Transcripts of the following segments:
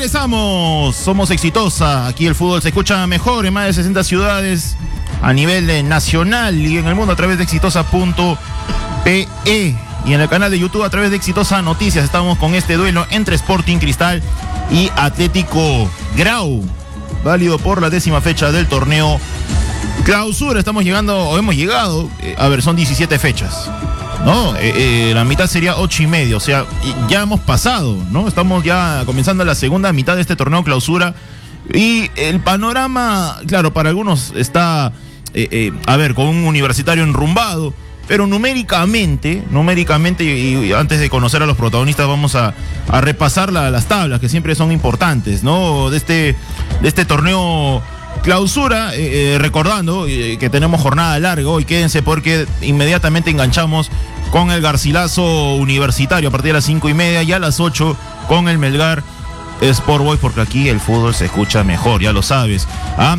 Regresamos, somos Exitosa. Aquí el fútbol se escucha mejor en más de 60 ciudades a nivel nacional y en el mundo a través de exitosa.pe y en el canal de YouTube a través de Exitosa Noticias. Estamos con este duelo entre Sporting Cristal y Atlético Grau, válido por la 10ª fecha del torneo Clausura. Estamos llegando, o hemos llegado, son 17 fechas, ¿no? La mitad sería 8:30, o sea, ya hemos pasado, ¿no? Estamos ya comenzando la segunda mitad de este torneo Clausura y el panorama, claro, para algunos está, con un Universitario enrumbado, pero numéricamente, y antes de conocer a los protagonistas, vamos a repasar las tablas, que siempre son importantes, ¿no? De este torneo Clausura, recordando que tenemos jornada larga hoy. Quédense porque inmediatamente enganchamos con el Garcilaso Universitario a partir de las 5:30 y a las 8 con el Melgar Sport Boys, porque aquí el fútbol se escucha mejor, ya lo sabes.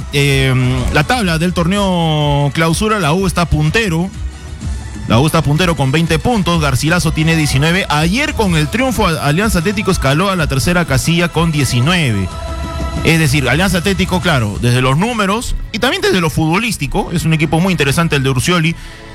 La tabla del torneo Clausura, la U está puntero. Con 20 puntos, Garcilaso tiene 19. Ayer con el triunfo Alianza Atlético escaló a la tercera casilla con 19. Es decir, Alianza Atlético, claro, desde los números y también desde lo futbolístico, es un equipo muy interesante el de Urcioli.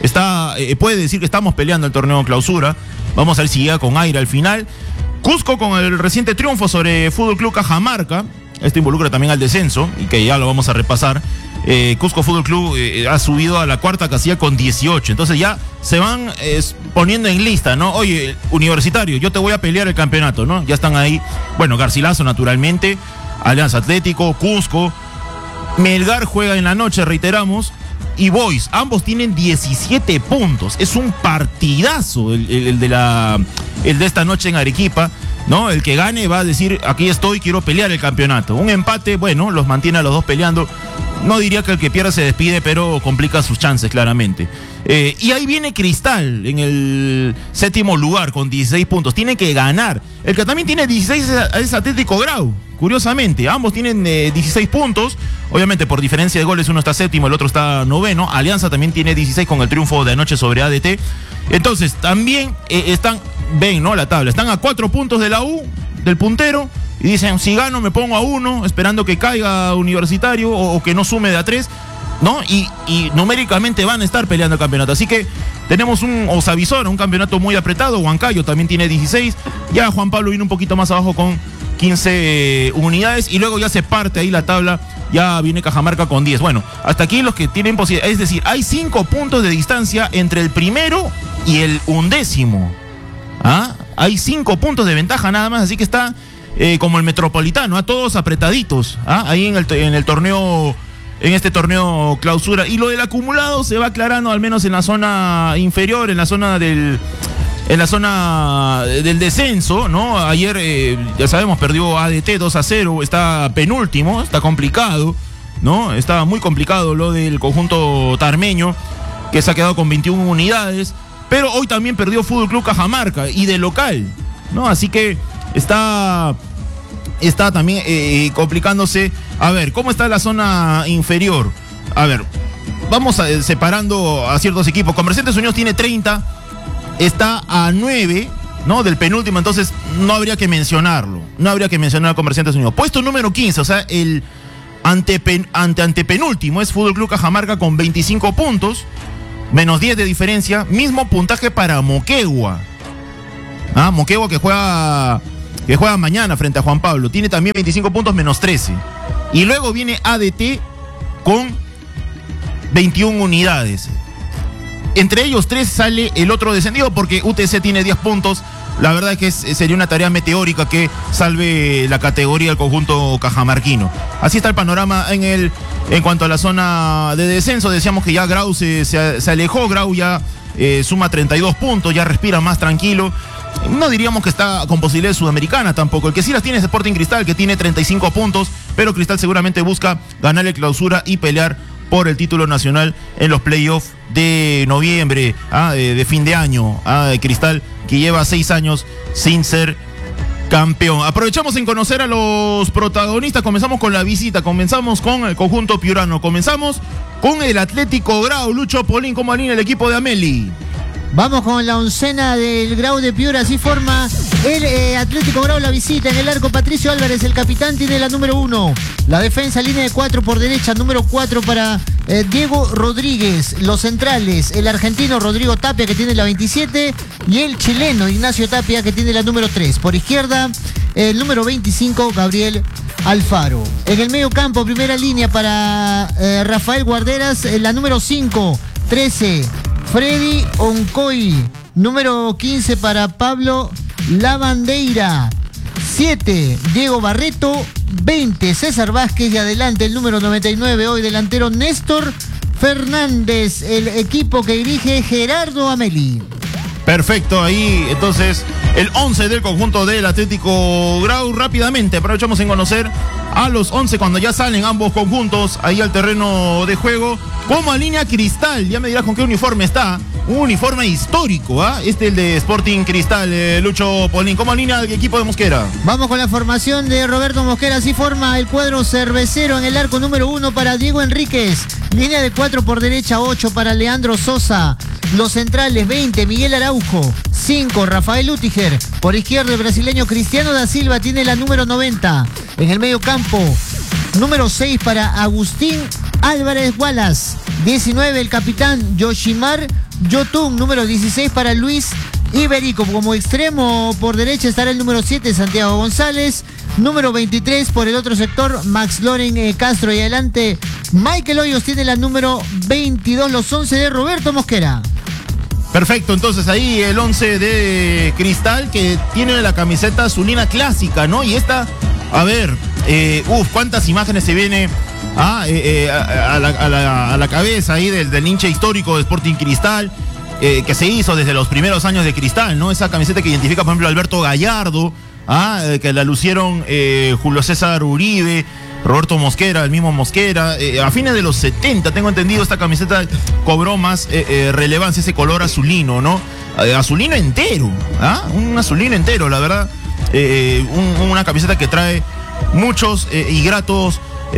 Puede decir que estamos peleando el torneo Clausura. Vamos a ver si llega con aire al final. Cusco con el reciente triunfo sobre Fútbol Club Cajamarca. Esto involucra también al descenso y que ya lo vamos a repasar. Cusco Fútbol Club ha subido a la cuarta casilla con 18. Entonces ya se van poniendo en lista, ¿no? Oye, Universitario, yo te voy a pelear el campeonato, ¿no? Ya están ahí. Bueno, Garcilaso naturalmente, Alianza Atlético, Cusco, Melgar juega en la noche, reiteramos, y Boys, ambos tienen 17 puntos. Es un partidazo el de esta noche en Arequipa, ¿no? El que gane va a decir, aquí estoy, quiero pelear el campeonato. Un empate, bueno, los mantiene a los dos peleando. No diría que el que pierda se despide, pero complica sus chances claramente. Y ahí viene Cristal en el 7º lugar con 16 puntos. Tiene que ganar. El que también tiene 16 es Atlético Grau. Curiosamente, ambos tienen 16 puntos. Obviamente por diferencia de goles uno está 7º, el otro está 9º. Alianza también tiene 16 con el triunfo de anoche sobre ADT. Entonces también ven, ¿no? La tabla. Están a 4 puntos de la U, del puntero. Y dicen, si gano me pongo a 1, esperando que caiga Universitario o que no sume de a 3, ¿no? Y numéricamente van a estar peleando el campeonato. Así que tenemos un Osavisora, un campeonato muy apretado. Huancayo también tiene 16. Ya Juan Pablo viene un poquito más abajo con 15 unidades. Y luego ya se parte ahí la tabla. Ya viene Cajamarca con 10. Bueno, hasta aquí los que tienen posibilidad. Es decir, hay 5 puntos de distancia entre el primero y el 11º. Hay 5 puntos de ventaja nada más. Así que está como el Metropolitano, todos apretaditos, ahí en el torneo, en este torneo Clausura. Y lo del acumulado se va aclarando al menos en la zona inferior, en la zona del descenso, ¿no? Ayer, ya sabemos, perdió ADT 2-0, está penúltimo, está complicado, ¿no? Está muy complicado lo del conjunto tarmeño, que se ha quedado con 21 unidades, pero hoy también perdió Fútbol Club Cajamarca y de local, ¿no? Así que está también complicándose. A ver, ¿cómo está la zona inferior? A ver, vamos separando a ciertos equipos. Comerciantes Unidos tiene 30, está a 9, ¿no? Del penúltimo, entonces no habría que mencionarlo. No habría que mencionar a Comerciantes Unidos. Puesto número 15, o sea, el antepenúltimo es Fútbol Club Cajamarca con 25 puntos, menos 10 de diferencia. Mismo puntaje para Moquegua. Moquegua que juega mañana frente a Juan Pablo. Tiene también 25 puntos menos 13. Y luego viene ADT con 21 unidades. Entre ellos 3 sale el otro descendido porque UTC tiene 10 puntos. La verdad es que sería una tarea meteórica que salve la categoría del conjunto cajamarquino. Así está el panorama en cuanto a la zona de descenso. Decíamos que ya Grau se alejó. Grau ya suma 32 puntos, ya respira más tranquilo. No diríamos que está con posibilidades sudamericanas tampoco. El que sí las tiene es Sporting Cristal, que tiene 35 puntos, pero Cristal seguramente busca ganar el Clausura y pelear por el título nacional en los playoffs de noviembre, de fin de año. Cristal, que lleva 6 años sin ser campeón. Aprovechamos en conocer a los protagonistas. Comenzamos con la visita, comenzamos con el conjunto piurano, comenzamos con el Atlético Grau. Lucho Polín, ¿cómo alinea el equipo de Ameli? Vamos con la oncena del Grau de Piura. Así forma el Atlético Grau la visita. En el arco, Patricio Álvarez, el capitán, tiene la número 1. La defensa, línea de 4 por derecha, número 4 para Diego Rodríguez. Los centrales, el argentino Rodrigo Tapia, que tiene la 27, y el chileno Ignacio Tapia, que tiene la número 3. Por izquierda, el número 25, Gabriel Alfaro. En el medio campo, primera línea para Rafael Guarderas, la número 5, 13, Freddy Oncoy. Número 15 para Pablo Lavandeira. 7, Diego Barreto. 20, César Vázquez. Y adelante el número 99, hoy delantero, Néstor Fernández. El equipo que dirige Gerardo Ameli. Perfecto, ahí entonces el 11 del conjunto del Atlético Grau. Rápidamente aprovechamos en conocer a los 11 cuando ya salen ambos conjuntos ahí al terreno de juego. Como a línea Cristal, ya me dirás con qué uniforme está. Un uniforme histórico, ¿ah? El de Sporting Cristal, Lucho Polín. Como línea del equipo de Mosquera. Vamos con la formación de Roberto Mosquera. Así forma el cuadro cervecero. En el arco, número 1 para Diego Enríquez. Línea de 4 por derecha, 8 para Leandro Sosa. Los centrales, 20, Miguel Araujo. 5, Rafael Utiger. Por izquierda, el brasileño Cristiano da Silva tiene la número 90. En el medio campo, número 6 para Agustín Álvarez Wallace. 19, el capitán Yoshimar Yotun. Número 16 para Luis Iberico. Como extremo por derecha estará el número 7, Santiago González. Número 23 por el otro sector, Max Loren Castro. Y adelante, Michael Hoyos tiene la número 22. Los 11 de Roberto Mosquera. Perfecto, entonces ahí el 11 de Cristal, que tiene la camiseta azulina clásica, ¿no? Y esta, a ver, cuántas imágenes se viene a la cabeza ahí del hincha histórico de Sporting Cristal, que se hizo desde los primeros años de Cristal, ¿no? Esa camiseta que identifica, por ejemplo, a Alberto Gallardo, que la lucieron Julio César Uribe, Roberto Mosquera, el mismo Mosquera. A fines de los 70, tengo entendido, esta camiseta cobró más relevancia, ese color azulino, ¿no? Azulino entero, un azulino entero, la verdad. Una camiseta que trae muchos gratos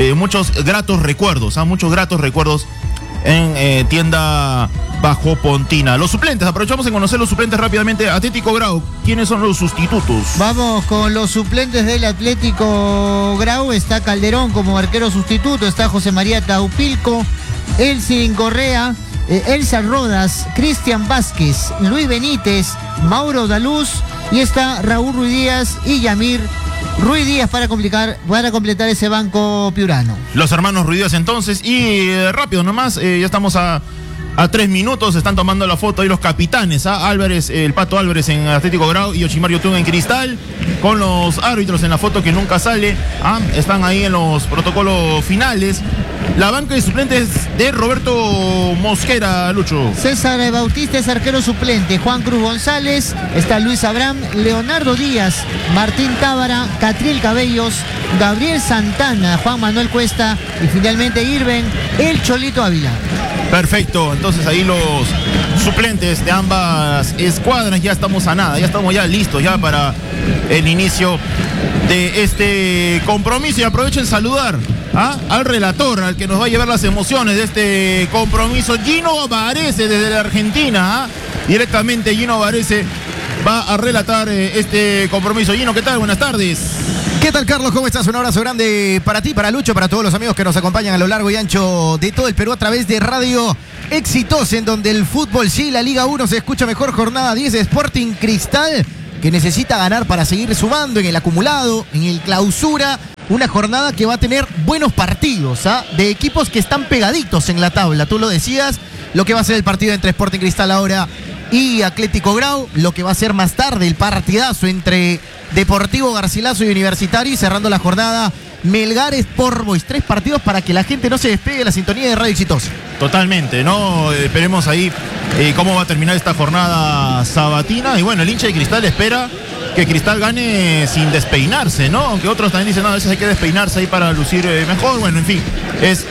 recuerdos, muchos gratos recuerdos en tienda Bajo Pontina. Los suplentes, aprovechamos en conocer los suplentes rápidamente. Atlético Grau, ¿quiénes son los sustitutos? Vamos con los suplentes del Atlético Grau. Está Calderón como arquero sustituto, está José María Taupilco, Elsin Correa, Elsa Rodas, Cristian Vázquez, Luis Benítez, Mauro Daluz, y está Raúl Ruiz Díaz y Yamir Ruiz Díaz para completar ese banco piurano. Los hermanos Ruiz Díaz entonces, y rápido nomás, ya estamos a 3 minutos, están tomando la foto ahí los capitanes, Álvarez, el Pato Álvarez en Atlético Grau y Yoshimar Yotun en Cristal, con los árbitros en la foto que nunca sale, están ahí en los protocolos finales. La banca de suplentes de Roberto Mosquera, Lucho. César Bautista es arquero suplente, Juan Cruz González, está Luis Abraham, Leonardo Díaz, Martín Tábara, Catriel Cabellos, Gabriel Santana, Juan Manuel Cuesta y finalmente Irben El Cholito Ávila. Perfecto, entonces ahí los suplentes de ambas escuadras, ya estamos a nada, ya estamos ya listos ya para el inicio de este compromiso. Y aprovecho en saludar al relator, al que nos va a llevar las emociones de este compromiso, Gino Varese desde la Argentina. Directamente Gino Varese va a relatar este compromiso. Gino, ¿qué tal? Buenas tardes. ¿Qué tal, Carlos? ¿Cómo estás? Un abrazo grande para ti, para Lucho, para todos los amigos que nos acompañan a lo largo y ancho de todo el Perú a través de Radio Éxitos, en donde el fútbol, sí, la Liga 1 se escucha mejor. Jornada 10 de Sporting Cristal, que necesita ganar para seguir sumando en el acumulado, en el clausura. Una jornada que va a tener buenos partidos, de equipos que están pegaditos en la tabla. Tú lo decías, lo que va a ser el partido entre Sporting Cristal ahora y Atlético Grau, lo que va a ser más tarde el partidazo entre Deportivo Garcilaso y Universitario, y cerrando la jornada Melgar Sport Boys. 3 partidos para que la gente no se despegue de la sintonía de Radio Exitosa. Totalmente, ¿no? Esperemos ahí cómo va a terminar esta jornada sabatina. Y bueno, el hincha de Cristal espera que Cristal gane sin despeinarse, ¿no? Aunque otros también dicen, no, a veces hay que despeinarse ahí para lucir mejor. Bueno, en fin, es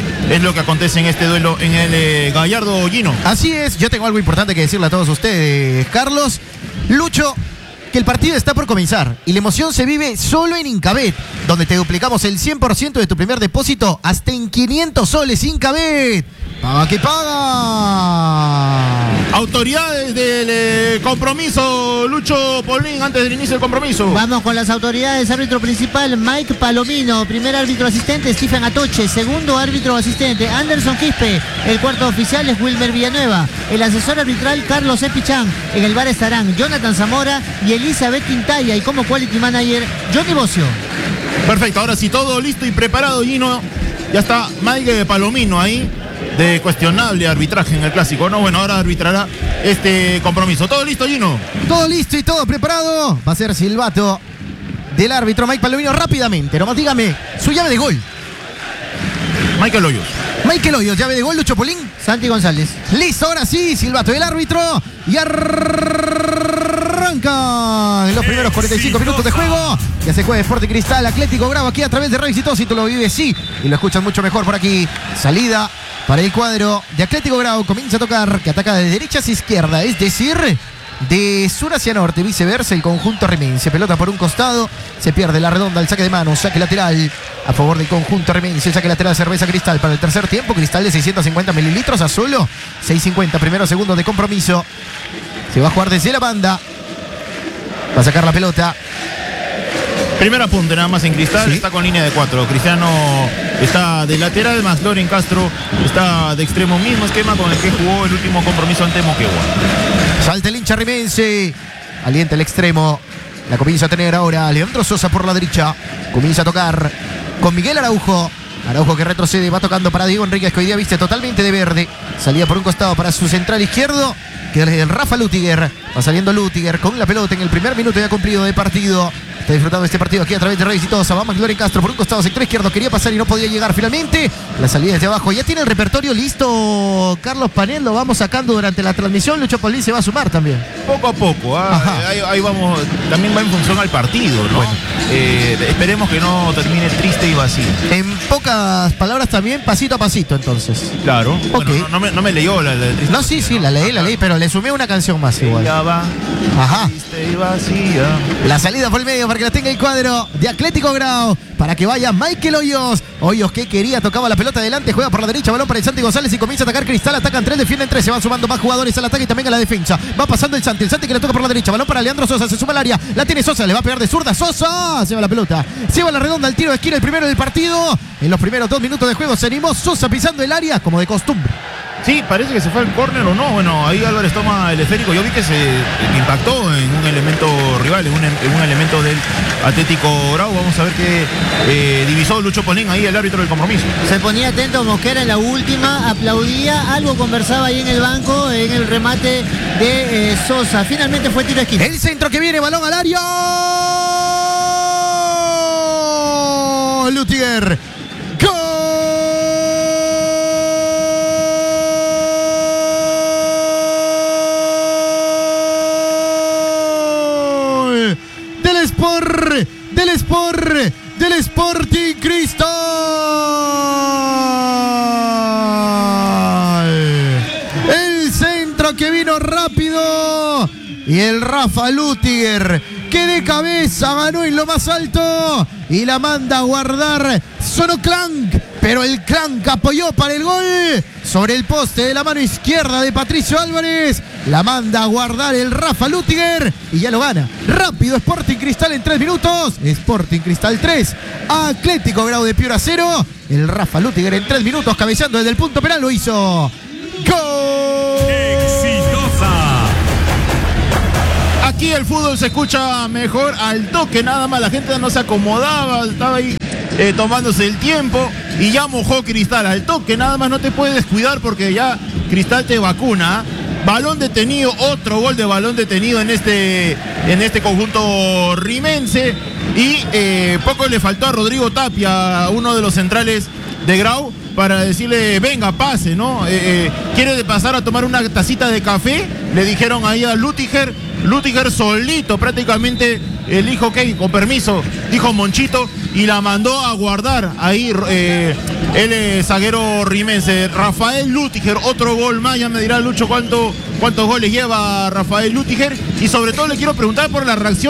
lo que acontece en este duelo en el Gallardo, Gino. Así es, yo tengo algo importante que decirle a todos ustedes, Carlos. Lucho, que el partido está por comenzar y la emoción se vive solo en Incabet, donde te duplicamos el 100% de tu primer depósito hasta en 500 soles. Incabet, paga que paga. Autoridades del compromiso, Lucho Polín, antes del inicio del compromiso. Vamos con las autoridades. Árbitro principal, Mike Palomino. Primer árbitro asistente, Stephen Atoche. Segundo árbitro asistente, Anderson Quispe. El cuarto oficial es Wilmer Villanueva. El asesor arbitral, Carlos Epichán. En el bar estarán Jonathan Zamora y Elizabeth Quintaya. Y como quality manager, Johnny Bocio. Perfecto, ahora sí, todo listo y preparado, Gino. Ya está Mike Palomino ahí, de cuestionable arbitraje en el clásico, ¿no? Bueno, ahora arbitrará este compromiso. ¿Todo listo, Gino? Todo listo y todo preparado. Va a ser silbato del árbitro Mike Palomino rápidamente. Nomás dígame su llave de gol. Michael Hoyos. Michael Hoyos, llave de gol, Lucho Polín. Santi González. Listo, ahora sí, silbato del árbitro. Y arrancan los primeros 45 minutos de juego. Ya se juega Sporting Cristal, Atlético Grau aquí a través de Radio Exitosa. Y tú lo vives, sí, y lo escuchas mucho mejor por aquí. Salida para el cuadro de Atlético Grau. Comienza a tocar, que ataca de derecha hacia izquierda, es decir, de sur hacia norte, viceversa el conjunto remense. Pelota por un costado, se pierde la redonda, el saque de mano, saque lateral a favor del conjunto remense. El saque lateral, Cerveza Cristal para el tercer tiempo. Cristal de 650 mililitros a solo 650. Primero segundo de compromiso. Se va a jugar desde la banda. Va a sacar la pelota. Primer apunte nada más en Cristal, Sí. está con línea de 4. Cristiano está de lateral, más Loren Castro está de extremo. Mismo esquema con el que jugó el último compromiso ante Moquegua. Salta el hincha rimense. Alienta el extremo. La comienza a tener ahora Leandro Sosa por la derecha. Comienza a tocar con Miguel Araujo. Araujo que retrocede, va tocando para Diego Enríquez, que hoy día viste totalmente de verde. Salía por un costado para su central izquierdo, que es el Rafa Lutiger. Va saliendo Lutiger con la pelota en el primer minuto ya cumplido de partido. Está disfrutando de este partido aquí a través de Radio Exitosa. Va Loren Castro por un costado, sector izquierdo. Quería pasar y no podía llegar finalmente. La salida desde abajo. Ya tiene el repertorio listo Carlos Panel. Lo vamos sacando durante la transmisión. Lucho Polín se va a sumar también. Poco a poco, Ajá. ahí vamos, también va en función al partido, ¿no? Bueno. Esperemos que no termine triste y vacío. En pocas palabras también, pasito a pasito entonces. Claro. Bueno, Ok. no me leyó la triste. No, sí, la leí, pero le sumé una canción más igual. Ya va. Ajá. Triste y vacía. La salida por el medio para que la tenga el cuadro de Atlético Grau. Para que vaya Michael Hoyos. Hoyos que quería, tocaba la pelota adelante, juega por la derecha, balón para el Santi González y comienza a atacar Cristal. Atacan 3, defienden 3. Se van sumando más jugadores al ataque y también a la defensa. Va pasando el Santi que le toca por la derecha. Balón para Leandro Sosa, se suma al área. La tiene Sosa, le va a pegar de zurda. Sosa se va la pelota. Se va la redonda, el tiro de esquina, el primero del partido. En los primeros 2 minutos de juego se animó Sosa pisando el área como de costumbre. Sí, parece que se fue al córner o no. Bueno, ahí Álvarez toma el esférico. Yo vi que que impactó en un elemento rival, en un elemento del Atlético Grau. Vamos a ver qué divisó Lucho Polín ahí, el árbitro del compromiso. Se ponía atento Mosquera en la última, aplaudía, algo conversaba ahí en el banco, en el remate de Sosa. Finalmente fue tiro de esquina. El centro que viene, balón al área. Lutiger. ¡Gol! Del Sporting Cristal. El centro que vino rápido. Y el Rafa Lutiger, que de cabeza ganó en lo más alto y la manda a guardar. Sonó Clank, pero el Clank apoyó para el gol sobre el poste de la mano izquierda de Patricio Álvarez. La manda a guardar el Rafa Lutiger y ya lo gana. Rápido Sporting Cristal en 3 minutos. Sporting Cristal 3, Atlético Grau de Piura 0. El Rafa Lutiger en 3 minutos cabeceando desde el punto penal lo hizo. ¡Gol! Aquí el fútbol se escucha mejor al toque, nada más. La gente no se acomodaba, estaba ahí tomándose el tiempo y ya mojó Cristal. Al toque, nada más, no te puedes descuidar porque ya Cristal te vacuna. Balón detenido, otro gol de balón detenido en este conjunto rimense. Y poco le faltó a Rodrigo Tapia, uno de los centrales de Grau, para decirle, venga, pase, ¿no? ¿Quiere pasar a tomar una tacita de café? Le dijeron ahí a Lutiger. Lutiger solito prácticamente el dijo, ok, con permiso, dijo Monchito, y la mandó a guardar ahí el zaguero rimense. Rafael Lutiger, otro gol más. Ya me dirá Lucho cuántos goles lleva Rafael Lutiger. Y sobre todo le quiero preguntar por la reacción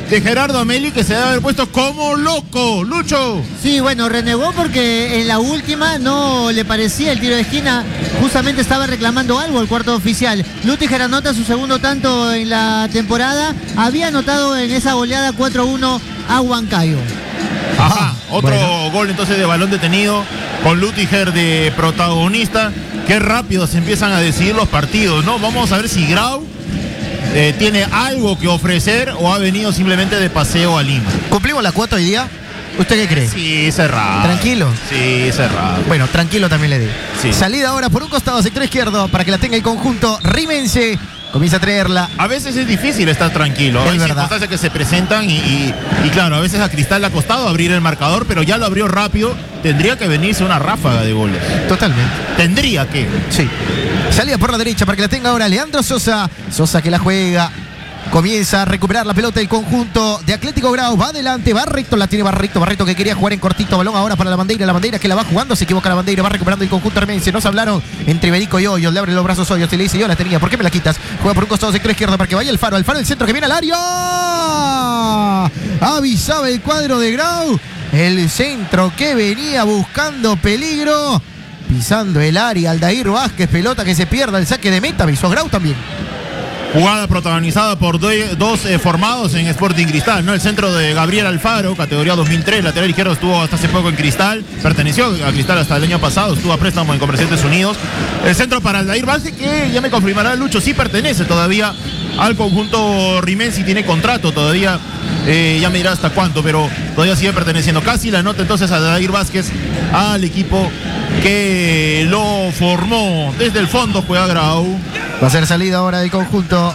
de Gerardo Ameli, que se debe haber puesto como loco. Lucho. Sí, bueno, renegó porque en la última no le parecía el tiro de esquina. Justamente estaba reclamando algo el cuarto oficial. Lutiger anota su segundo tanto en la temporada. Había anotado en esa goleada 4-1 a Huancayo. Ajá, otro gol entonces de balón detenido con Lutiger de protagonista. Qué rápido se empiezan a decidir los partidos, ¿no? Vamos a ver si Grau tiene algo que ofrecer o ha venido simplemente de paseo a Lima. ¿Cumplimos la cuota hoy día? ¿Usted qué cree? Sí, cerrado. ¿Tranquilo? Sí, cerrado. Bueno, tranquilo también le digo. Sí. Salida ahora por un costado, sector izquierdo, para que la tenga el conjunto rimense. Comienza a traerla. A veces es difícil estar tranquilo. Es Hay verdad. circunstancias que se presentan y claro, a veces a Cristal le ha costado abrir el marcador, pero ya lo abrió rápido. Tendría que venirse una ráfaga de goles. Totalmente. Tendría que. Sí. Salida por la derecha para que la tenga ahora Leandro Sosa. Sosa que la juega. Comienza a recuperar la pelota del conjunto de Atlético Grau. Va adelante, Barreto, la tiene Barreto. Barreto que quería jugar en cortito. Balón ahora para la bandera que la va jugando. Se equivoca la bandera, va recuperando el conjunto armense. Nos hablaron entre Iberico y Hoyos. Le abre los brazos Hoyos. Y le dice: yo la tenía, ¿por qué me la quitas? Juega por un costado sector izquierdo para que vaya el Faro. El Faro, el centro que viene al área. Avisaba el cuadro de Grau. El centro que venía buscando peligro. Pisando el área, Aldair Vázquez. Pelota que se pierda el saque de meta. Avisó Grau también. Jugada protagonizada por dos formados en Sporting Cristal, ¿no? El centro de Gabriel Alfaro, categoría 2003, lateral izquierdo, estuvo hasta hace poco en Cristal, perteneció a Cristal hasta el año pasado, estuvo a préstamo en Comerciantes Unidos. El centro para Aldair Vázquez, que ya me confirmará Lucho, sí pertenece todavía al conjunto rimense y tiene contrato todavía, ya me dirá hasta cuánto, pero todavía sigue perteneciendo. Casi la nota entonces a Aldair Vázquez, al equipo que lo formó desde el fondo. Juega Grau. Va a ser salida ahora del conjunto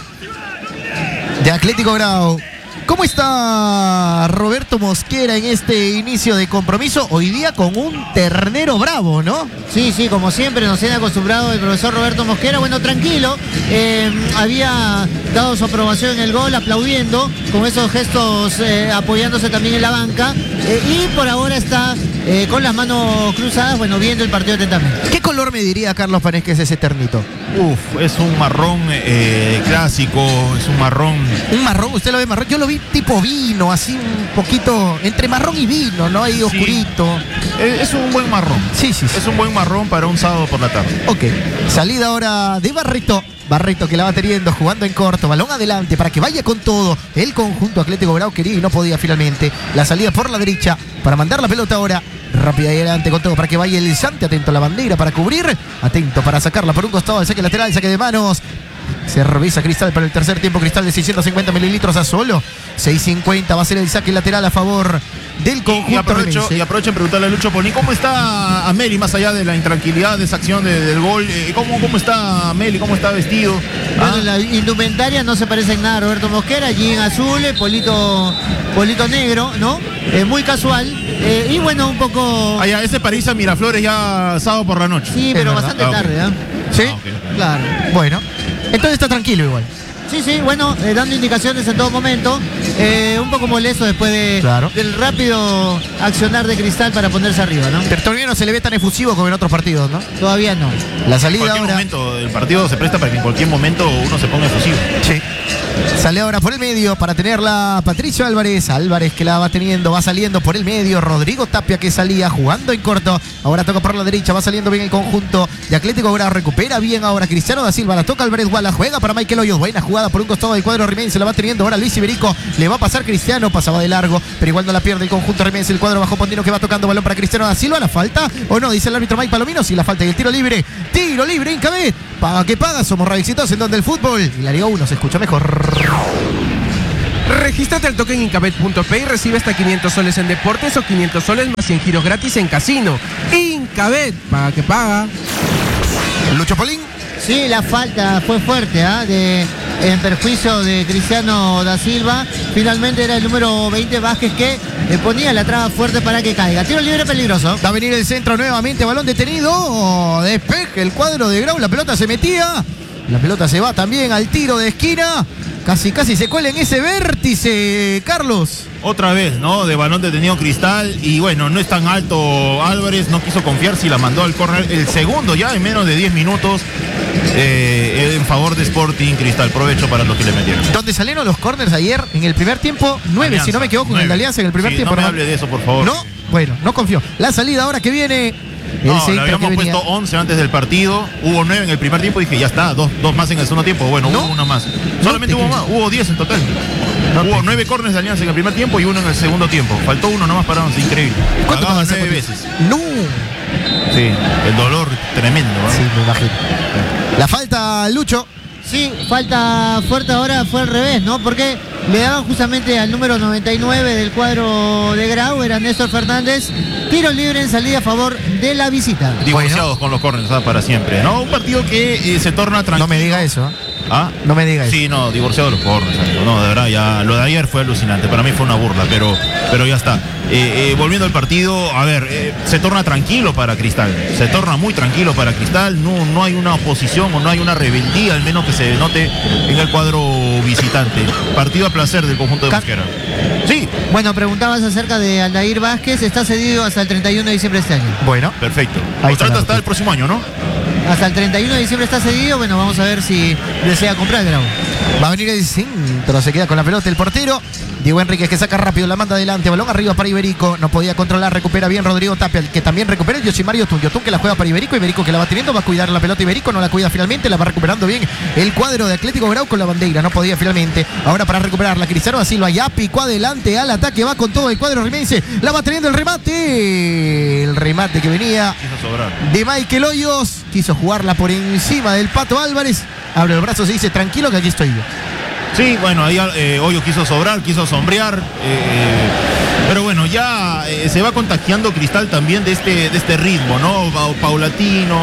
de Atlético Grau. ¿Cómo está Roberto Mosquera en este inicio de compromiso? Hoy día con un ternero bravo, ¿no? Sí, como siempre nos tiene acostumbrado el profesor Roberto Mosquera. Bueno, tranquilo, había dado su aprobación en el gol, aplaudiendo, con esos gestos, apoyándose también en la banca, y por ahora está con las manos cruzadas, bueno, viendo el partido atentamente. ¿Qué color me diría Carlos Panés que es ese ternito? Es un marrón clásico, es un marrón. ¿Un marrón? ¿Usted lo ve marrón? Yo lo vi tipo vino, así un poquito, entre marrón y vino, ¿no? Ahí oscurito. Es un buen marrón. Sí. Es un buen marrón para un sábado por la tarde. Ok, salida ahora de Barreto. Barreto que la va teniendo, jugando en corto, balón adelante para que vaya con todo. El conjunto Atlético Grau quería y no podía finalmente. La salida por la derecha para mandar la pelota ahora. Rápida y adelante con todo para que vaya el Sante. Atento a la bandera para cubrir. Atento para sacarla por un costado. El saque lateral, saque de manos. Se revisa Cristal para el tercer tiempo. Cristal de 650 mililitros a solo 650. Va a ser el saque lateral a favor del conjunto. Y aprovecho en preguntarle a Lucho Poni, ¿cómo está Ameli más allá de la intranquilidad de esa acción del gol? ¿Cómo está Ameli? ¿Cómo está vestido? Bueno, la indumentaria no se parece en nada a Roberto Mosquera, allí en azul, polito negro, ¿no? Muy casual. Y bueno, un poco... Allá, ese París a Miraflores ya sábado por la noche. Sí, pero bastante tarde, ¿eh? ¿Sí? Okay. Claro. Bueno, entonces está tranquilo igual. Sí, bueno, dando indicaciones en todo momento. Un poco molesto después del rápido accionar de Cristal para ponerse arriba, ¿no? Pero todavía no se le ve tan efusivo como en otros partidos, ¿no? Todavía no. La salida En cualquier ahora. momento del partido se presta para que en cualquier momento uno se ponga efusivo. Sí. Sale ahora por el medio para tenerla Patricio Álvarez. Álvarez que la va teniendo, va saliendo por el medio. Rodrigo Tapia que salía jugando en corto. Ahora toca por la derecha, va saliendo bien el conjunto de Atlético Grau. Recupera bien ahora Cristiano da Silva. La toca Álvarez Guala, juega para Michael Hoyos. Buena jugada por un costado del cuadro rimense. La va teniendo ahora Luis Iberico. Le va a pasar Cristiano, pasaba de largo, pero igual no la pierde el conjunto rimense. El cuadro bajo Pondino que va tocando balón para Cristiano da Silva. ¿La falta o no? Dice el árbitro Mike Palomino. Sí, la falta y el tiro libre. Tiro libre, Incabet. Paga que paga. Somos Radio Exitosa, en donde el fútbol y la Liga 1 se escucha mejor. Regístrate al toque en Incabet.p y recibe hasta 500 soles en deportes o 500 soles más 100 giros gratis en casino. Incabet, paga que paga. Lucho Polín. Sí, la falta fue fuerte, en perjuicio de Cristiano da Silva. Finalmente era el número 20 Vázquez que ponía la traba fuerte para que caiga. Tiro libre peligroso. Va a venir el centro nuevamente, balón detenido. Despeje el cuadro de Grau, la pelota se metía. La pelota se va también al tiro de esquina. Casi se cuela en ese vértice, Carlos. Otra vez, ¿no? De balón detenido Cristal. Y bueno, no es tan alto Álvarez, no quiso confiar si la mandó al córner. El segundo ya en menos de 10 minutos en favor de Sporting Cristal. Provecho para los que le metieron. Donde salieron los corners ayer en el primer tiempo, 9, Alianza, si no me equivoco, 9. en el de Alianza en el primer Sí, tiempo. No me hable de eso, por favor. No, bueno, no confío. La salida ahora que viene. El No, le centro habíamos que venía. puesto 11 antes del partido. Hubo 9 en el primer tiempo. Dije, ya está, dos más en el segundo tiempo. Bueno, No. hubo una más. Solamente te hubo creo. más. Hubo 10 en total. No Hubo te 9 corners de Alianza en el primer tiempo y uno en el segundo tiempo. Faltó uno nomás para 11. Increíble. ¿Cuánto Pagaba más 9 veces. No. Sí, el dolor tremendo. ¿no? Sí, me imagino. La falta, Lucho. Sí, falta fuerte ahora fue al revés, ¿no? Porque le daban justamente al número 99 del cuadro de Grau, era Néstor Fernández, tiro libre en salida a favor de la visita. Divorciados con los corners, para siempre. ¿No? Un partido que se torna tranquilo. No me diga eso. ¿Ah? No me diga eso. Sí, no, divorciado de los corners, amigo. No, de verdad, ya lo de ayer fue alucinante. Para mí fue una burla, pero ya está. Volviendo al partido, a ver, se torna tranquilo para Cristal. Se torna muy tranquilo para Cristal. No hay una oposición o no hay una rebeldía, al menos que se note en el cuadro visitante. Partido a placer del conjunto de Mosquera. Sí, Bueno, preguntabas acerca de Aldair Vázquez, está cedido hasta el 31 de diciembre de este año. Bueno, perfecto. Ahí está Contrato la hasta el próximo año, ¿no? Hasta el 31 de diciembre está cedido, bueno, vamos a ver si desea comprar Grau. va a venir el centro, se queda con la pelota el portero. Diego Enríquez que saca rápido, la manda adelante, balón arriba para Iberico, no podía controlar, recupera bien Rodrigo Tapia, el que también recupera el Yoshimario Tun, Yotun que la juega para Iberico, Iberico que la va teniendo, va a cuidar la pelota Iberico, no la cuida finalmente, la va recuperando bien el cuadro de Atlético Grau con la bandera, no podía finalmente, ahora para recuperarla, Cristiano da Silva ya picó adelante al ataque, va con todo el cuadro rimense, la va teniendo el remate que venía Quiso sobrar. de Michael Hoyos, quiso jugarla por encima del Pato Álvarez, abre los brazos y dice tranquilo que aquí estoy yo. Sí, bueno, ahí Hoyo quiso sobrar, quiso sombrear, pero bueno, ya se va contagiando Cristal también de este ritmo, ¿no? Paulatino,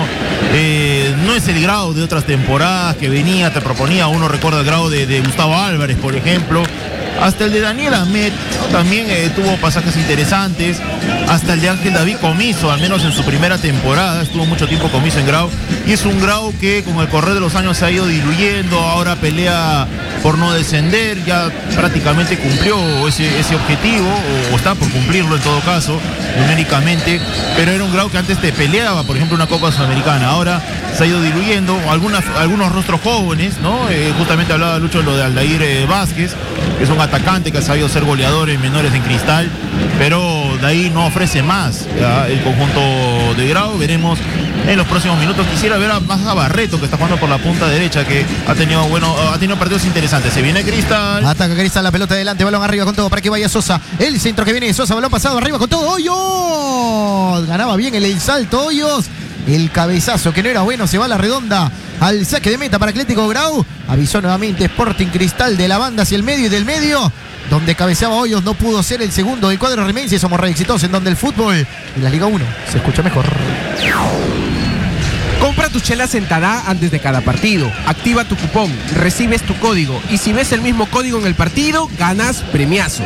no es el Grau de otras temporadas que venía, te proponía, uno recuerda el Grau de Gustavo Álvarez, por ejemplo, hasta el de Daniel Ahmed, ¿no? También tuvo pasajes interesantes, hasta el de Ángel David Comiso, al menos en su primera temporada, estuvo mucho tiempo Comiso en Grau, y es un Grau que con el correr de los años se ha ido diluyendo, ahora pelea por no descender, ya prácticamente cumplió ese objetivo, o está por cumplirlo en todo caso, numéricamente, pero era un Grau que antes te peleaba, por ejemplo, una Copa Sudamericana, ahora se ha ido diluyendo, algunos rostros jóvenes, ¿no? Justamente hablaba Lucho de lo de Aldair Vázquez, que es un atacante que ha sabido ser goleador en menores en Cristal, pero de ahí no ofrece más, ¿ya? El conjunto de Grau. Veremos en los próximos minutos. Quisiera ver más a Barreto, que está jugando por la punta derecha, que ha tenido partidos interesantes. Se viene Cristal. Ataca Cristal, la pelota adelante, balón arriba con todo para que vaya Sosa. El centro que viene de Sosa, balón pasado arriba con todo. ¡Hoyos! Ganaba bien el salto Hoyos. El cabezazo que no era bueno, se va a la redonda al saque de meta para Atlético Grau. Avisó nuevamente Sporting Cristal de la banda hacia el medio y del medio. Donde cabeceaba Hoyos, no pudo ser el segundo del cuadro rimense. Somos re exitosos en donde el fútbol en la Liga 1 se escucha mejor. Compra tus chelas en Tadá antes de cada partido. Activa tu cupón, recibes tu código y si ves el mismo código en el partido, ganas premiazos.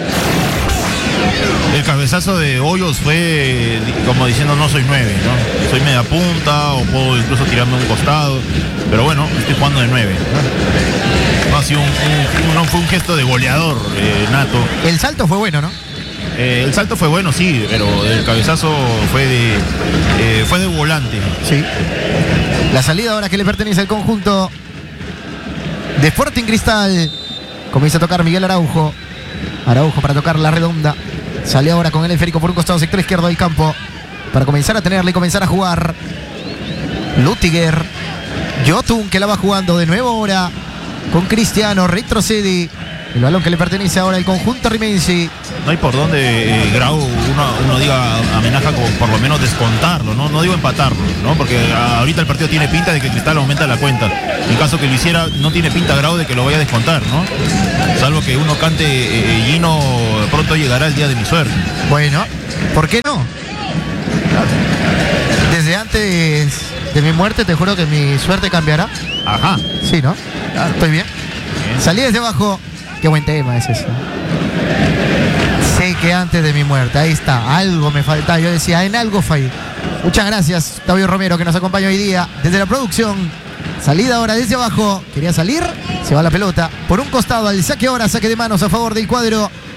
El cabezazo de Hoyos fue como diciendo no soy 9, ¿no? Soy media punta o puedo incluso tirarme un costado, pero bueno, estoy jugando de 9. No ha sido no fue un gesto de goleador nato. El salto fue bueno, ¿no? El salto fue bueno, sí, pero el cabezazo fue de volante. Sí. La salida ahora que le pertenece al conjunto de Sporting Cristal. Comienza a tocar Miguel Araujo. Araujo para tocar la redonda. Sale ahora con el esférico por un costado sector izquierdo del campo. Para comenzar a tenerle y comenzar a jugar. Lutiger. Yotun que la va jugando de nuevo ahora. Con Cristiano. Retrocede. El balón que le pertenece ahora al conjunto rimense. No hay por dónde Grau uno diga amenaza con por lo menos descontarlo, ¿no? No digo empatarlo, ¿no? Porque ahorita el partido tiene pinta de que Cristal aumenta la cuenta. En caso que lo hiciera, no tiene pinta Grau de que lo vaya a descontar, ¿no? Salvo que uno cante Gino, pronto llegará el día de mi suerte. Bueno, ¿por qué no? Desde antes de mi muerte te juro que mi suerte cambiará. Ajá. Sí, ¿no? Estoy bien. Salí desde abajo. Qué buen tema es ese. Sé que antes de mi muerte, ahí está, algo me faltaba. Yo decía, en algo fallé. Muchas gracias, Octavio Romero, que nos acompaña hoy día desde la producción. Salida ahora desde abajo. Quería salir, se va la pelota. Por un costado al saque ahora, saque de manos a favor del cuadro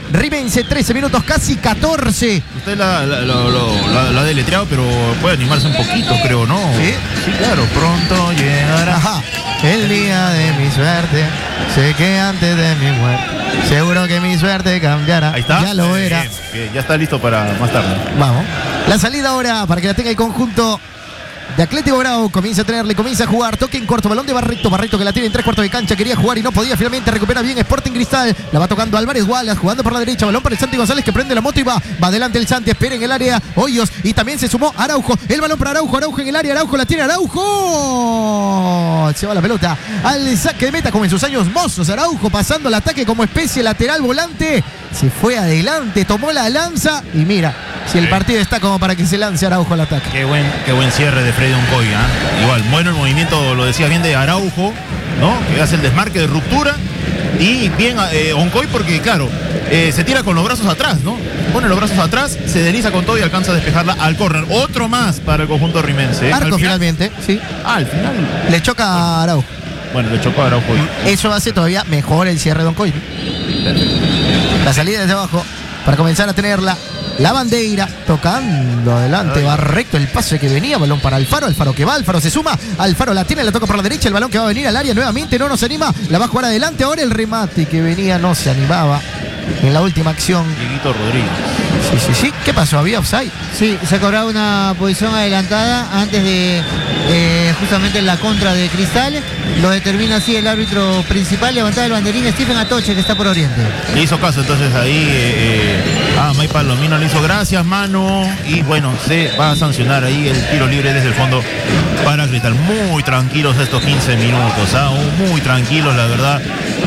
Rimense, 13 minutos, casi 14. Usted la ha deletreado, pero puede animarse un poquito, creo, ¿no? ¿Sí? Sí, claro, pronto llegará. Ajá. El día de mi suerte, sé que antes de mi muerte, seguro que mi suerte cambiará. Ahí está. Ya lo era. Bien, bien, ya está listo para más tarde. Vamos. La salida ahora para que la tenga el conjunto de Atlético Grau. Comienza a tenerle, comienza a jugar. Toque en corto, balón de Barreto. Barreto que la tiene en 3/4 de cancha. Quería jugar y no podía. Finalmente recupera bien Sporting Cristal. La va tocando Álvarez Wallace, jugando por la derecha. Balón para el Santi González que prende la moto y va. Va adelante el Santi. Espera en el área Hoyos. Y también se sumó Araujo. El balón para Araujo. Araujo en el área. Araujo la tiene. Araujo. Se va la pelota al saque de meta como en sus años mozos. Araujo pasando el ataque como especie lateral volante. Se fue adelante. Tomó la lanza. Y mira, si el partido está como para que se lance Araujo al ataque. Qué buen cierre de Freddy Oncoy, ¿eh? Igual, bueno el movimiento, lo decía bien, de Araujo, ¿no? Que hace el desmarque de ruptura. Y bien Oncoy porque, claro, se tira con los brazos atrás, ¿no? Pone los brazos atrás, se desliza con todo y alcanza a despejarla al córner. Otro más para el conjunto rimense. Arco finalmente, sí. Al final. Le choca a Araujo. Bueno, le chocó a Araujo. Eso hace todavía mejor el cierre de Oncoy. La salida desde abajo para comenzar a tenerla. La bandera tocando adelante, va recto el pase que venía, balón para Alfaro, Alfaro que va, Alfaro se suma, Alfaro la tiene, la toca por la derecha, el balón que va a venir al área nuevamente, no nos anima, la va a jugar adelante, ahora el remate que venía no se animaba en la última acción. Dieguito Rodríguez. Sí, ¿qué pasó? ¿Había offside? Sí, se cobraba una posición adelantada antes de justamente la contra de Cristal. Lo determina así el árbitro principal, levantaba el banderín Stephen Atoche, que está por Oriente. Le hizo caso entonces ahí May Palomino le hizo gracias, mano, y bueno, se va a sancionar ahí el tiro libre desde el fondo para Cristal. Muy tranquilos estos 15 minutos, muy tranquilos, la verdad,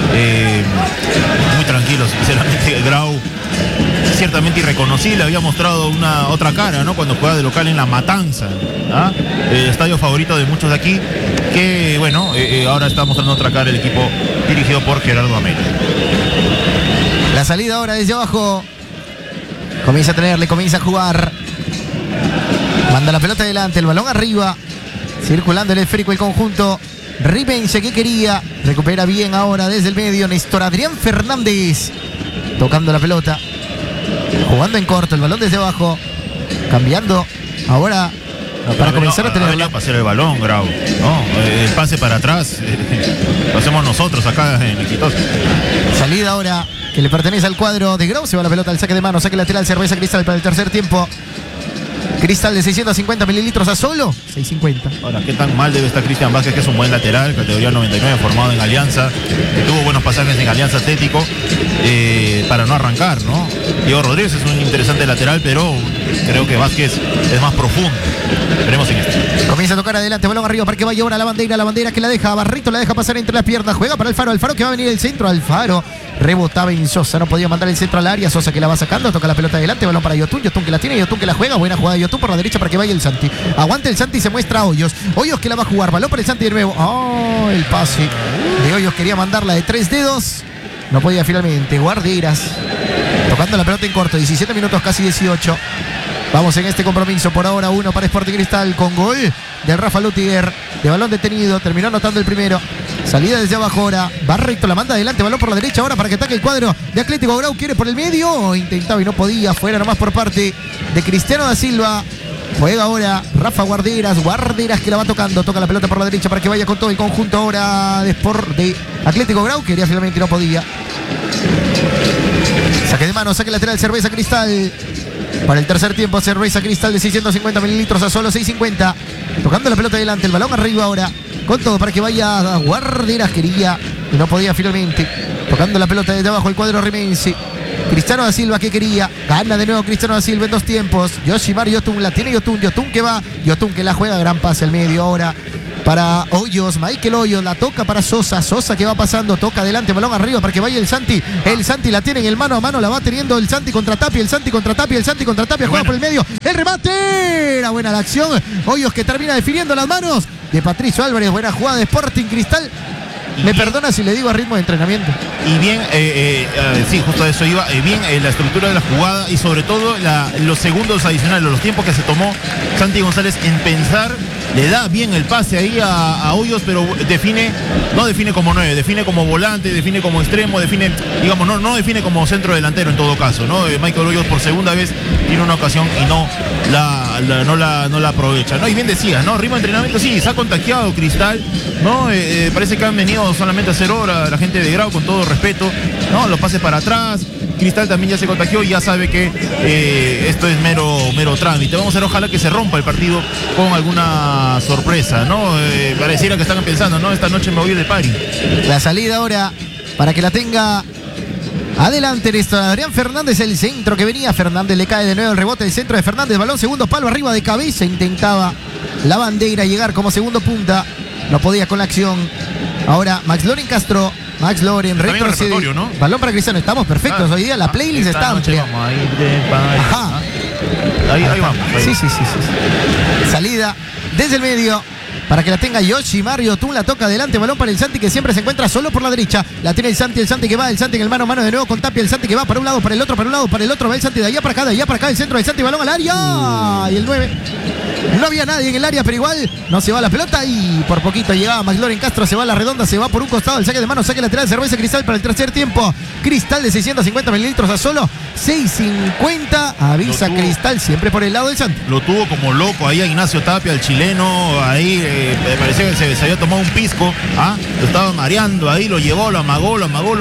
muy tranquilos, sinceramente. Grau ciertamente irreconocible, había mostrado una otra cara, ¿no? Cuando juega de local en La Matanza, el estadio favorito de muchos de aquí, que bueno, ahora está mostrando otra cara el equipo dirigido por Gerardo América. La salida ahora desde abajo. Comienza a tenerle, comienza a jugar. Manda la pelota adelante, el balón arriba. Circulando el esférico el conjunto rimense que quería. Recupera bien ahora desde el medio Néstor Adrián Fernández. Tocando la pelota. Jugando en corto, el balón desde abajo. Cambiando ahora para comenzar a tenerla. A pasar el balón, Grau, ¿no? El pase para atrás lo hacemos nosotros acá en Exitosa. Salida ahora que le pertenece al cuadro de Grau. Se va la pelota al saque de mano, saque lateral, Cerveza Cristal para el tercer tiempo. Cristal de 650 mililitros a solo 650. Ahora, ¿qué tan mal debe estar Cristian Vázquez, que es un buen lateral, categoría 99, formado en Alianza, que tuvo buenos pasajes en Alianza Atlético, para no arrancar, ¿no? Diego Rodríguez es un interesante lateral, pero creo que Vázquez es más profundo. Veremos en esto. Comienza a tocar adelante, balón arriba para que vaya ahora la bandera que la deja, Barrito la deja pasar entre las piernas, juega para Alfaro, Alfaro que va a venir el centro, Alfaro rebotaba en Sosa, no podía mandar el centro al área, Sosa que la va sacando, toca la pelota adelante, balón para Yotun, Yotun que la tiene, Yotun que la juega, buena jugada de Yotun por la derecha para que vaya el Santi, aguante el Santi y se muestra a Hoyos, Hoyos que la va a jugar, balón para el Santi de nuevo, el pase de Hoyos, quería mandarla de 3 dedos, no podía finalmente, Guarderas tocando la pelota en corto, 17 minutos, casi 18. Vamos en este compromiso, por ahora 1 para Sporting Cristal, con gol de Rafa Lutiger, de balón detenido, terminó anotando el primero. Salida desde abajo ahora, Barreto la manda adelante, balón por la derecha ahora para que ataque el cuadro de Atlético Grau, quiere por el medio, intentaba y no podía, fuera nomás por parte de Cristiano da Silva. Juega ahora Rafa Guarderas que la va tocando, toca la pelota por la derecha para que vaya con todo el conjunto ahora de Atlético Grau, quería finalmente y no podía. Saque de mano, saque lateral, Cerveza Cristal. Para el tercer tiempo, Cerveza Cristal de 650 mililitros a solo 650. Tocando la pelota adelante, el balón arriba ahora. Con todo para que vaya a Guarderas, quería y no podía finalmente. Tocando la pelota desde abajo el cuadro rimense. Cristiano da Silva que quería. Gana de nuevo Cristiano da Silva en 2 tiempos. Yoshimar Yotun, la tiene Yotun que va. Yotun que la juega, gran pase al medio ahora. Para Hoyos, Michael Hoyos, la toca para Sosa, Sosa que va pasando, toca adelante, balón arriba para que vaya el Santi la tiene en el mano a mano, la va teniendo el Santi contra Tapia, juega por el medio, el remate, era buena la acción, Hoyos que termina definiendo las manos de Patricio Álvarez, buena jugada de Sporting Cristal. Me perdona si le digo a ritmo de entrenamiento. Y bien, sí, justo a eso iba, bien la estructura de la jugada y sobre todo los segundos adicionales, los tiempos que se tomó Santi González en pensar le da bien el pase ahí a Hoyos, pero no define como 9, define como volante, define como extremo, define, digamos, no define como centro delantero en todo caso, ¿no? Michael Hoyos por segunda vez tiene una ocasión y no la aprovecha, ¿no? Y bien decía, ¿no? Ritmo de entrenamiento, sí, se ha contagiado Cristal, ¿no? Parece que han venido solamente a hacer hora la gente de Grau, con todo respeto, ¿no? Los pases para atrás. Cristal también ya se contagió y ya sabe que esto es mero trámite. Vamos a ver, ojalá que se rompa el partido con alguna sorpresa, ¿no? Pareciera que están pensando, ¿no? Esta noche me voy de party. La salida ahora para que la tenga adelante Néstor Adrián Fernández, el centro que venía. Fernández le cae de nuevo el rebote del centro de Fernández. Balón segundo palo arriba de cabeza. Intentaba la bandera llegar como segundo punta. No podía con la acción. Ahora Max Loren Castro. Max Loren retrocede. ¿No? Balón para Cristiano. Estamos perfectos hoy día. La playlist está amplia. Ajá. Ahí vamos. Sí. Salida desde el medio para que la tenga Yoshimar Yotun. La toca adelante. Balón para el Santi, que siempre se encuentra solo por la derecha. La tiene el Santi que va. El Santi en el mano a mano de nuevo con Tapia. El Santi que va para un lado, para el otro, para un lado, para el otro. Va el Santi de allá para acá. El centro del Santi. Balón al área. Y el 9. No había nadie en el área, pero igual no se va la pelota y por poquito llegaba Max Loren Castro, se va a la redonda, se va por un costado, el saque de mano, saque lateral, cerveza Cristal para el tercer tiempo. Cristal de 650 mililitros a solo 6.50. Avisa Cristal siempre por el lado del Santos. Lo tuvo como loco ahí a Ignacio Tapia, el chileno, ahí me parecía que se había tomado un pisco, lo estaba mareando ahí, lo llevó, lo amagó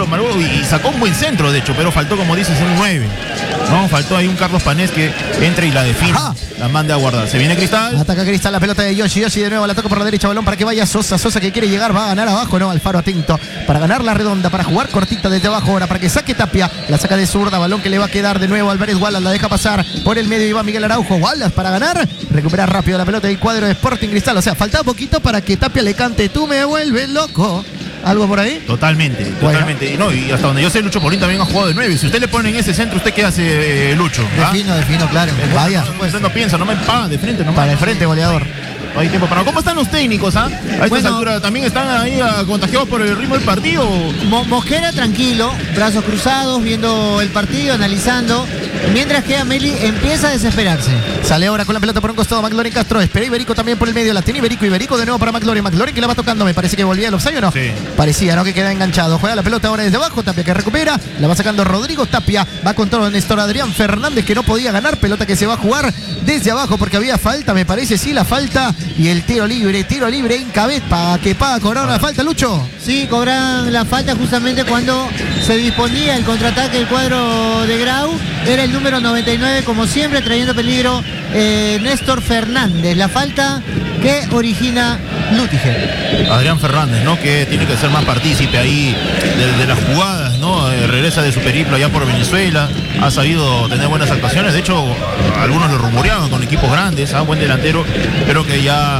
y sacó un buen centro, de hecho, pero faltó, como dices, un 9. No, faltó ahí un Carlos Panés que entra y la define, la manda a guardar. Se viene Cristal. Ataca Cristal, la pelota de Yoshi de nuevo, la toca por la derecha, balón para que vaya Sosa que quiere llegar, va a ganar abajo, no, Alfaro atento, para ganar la redonda, para jugar cortita desde abajo ahora, para que saque Tapia, la saca de zurda, balón que le va a quedar de nuevo Álvarez Wallace, la deja pasar por el medio y va Miguel Araujo, Wallace para ganar, recuperar rápido la pelota del cuadro de Sporting Cristal, o sea, faltaba poquito para que Tapia le cante, tú me vuelves loco. ¿Algo por ahí? Totalmente. No, y hasta donde yo sé, Lucho Polín también ha jugado de 9. Si usted le pone en ese centro, ¿usted qué hace, Lucho? Defino, claro. Vaya. Usted no piensa, no me paga de frente. Para el frente, goleador. No hay tiempo para... ¿Cómo están los técnicos? A estas alturas también están ahí contagiados por el ritmo del partido. Mosquera tranquilo, brazos cruzados, viendo el partido, analizando. Mientras que Ameli empieza a desesperarse. Sale ahora con la pelota por un costado Max Loren Castro. Espera Iberico también por el medio. La tiene Iberico de nuevo para Max Loren. Max Loren que la va tocando. Me parece que volvía el offside, ¿o no? Sí. Parecía, ¿no? Que queda enganchado. Juega la pelota ahora desde abajo. Tapia que recupera. La va sacando Rodrigo Tapia. Va con todo Néstor Adrián Fernández, que no podía ganar. Pelota que se va a jugar desde abajo porque había falta. Me parece, sí, la falta. Y el tiro libre en cabeza. Que paga cobrar una falta, Lucho. Sí, cobran la falta justamente cuando se disponía el contraataque del cuadro de Grau. Era el número 99, como siempre, trayendo peligro Néstor Fernández. La falta que origina Lutiger. Adrián Fernández, ¿no? Que tiene que ser más partícipe ahí de las jugadas, ¿no? Regresa de su periplo allá por Venezuela. Ha sabido tener buenas actuaciones. De hecho, algunos lo rumoreaban con equipos grandes, buen delantero, pero que ya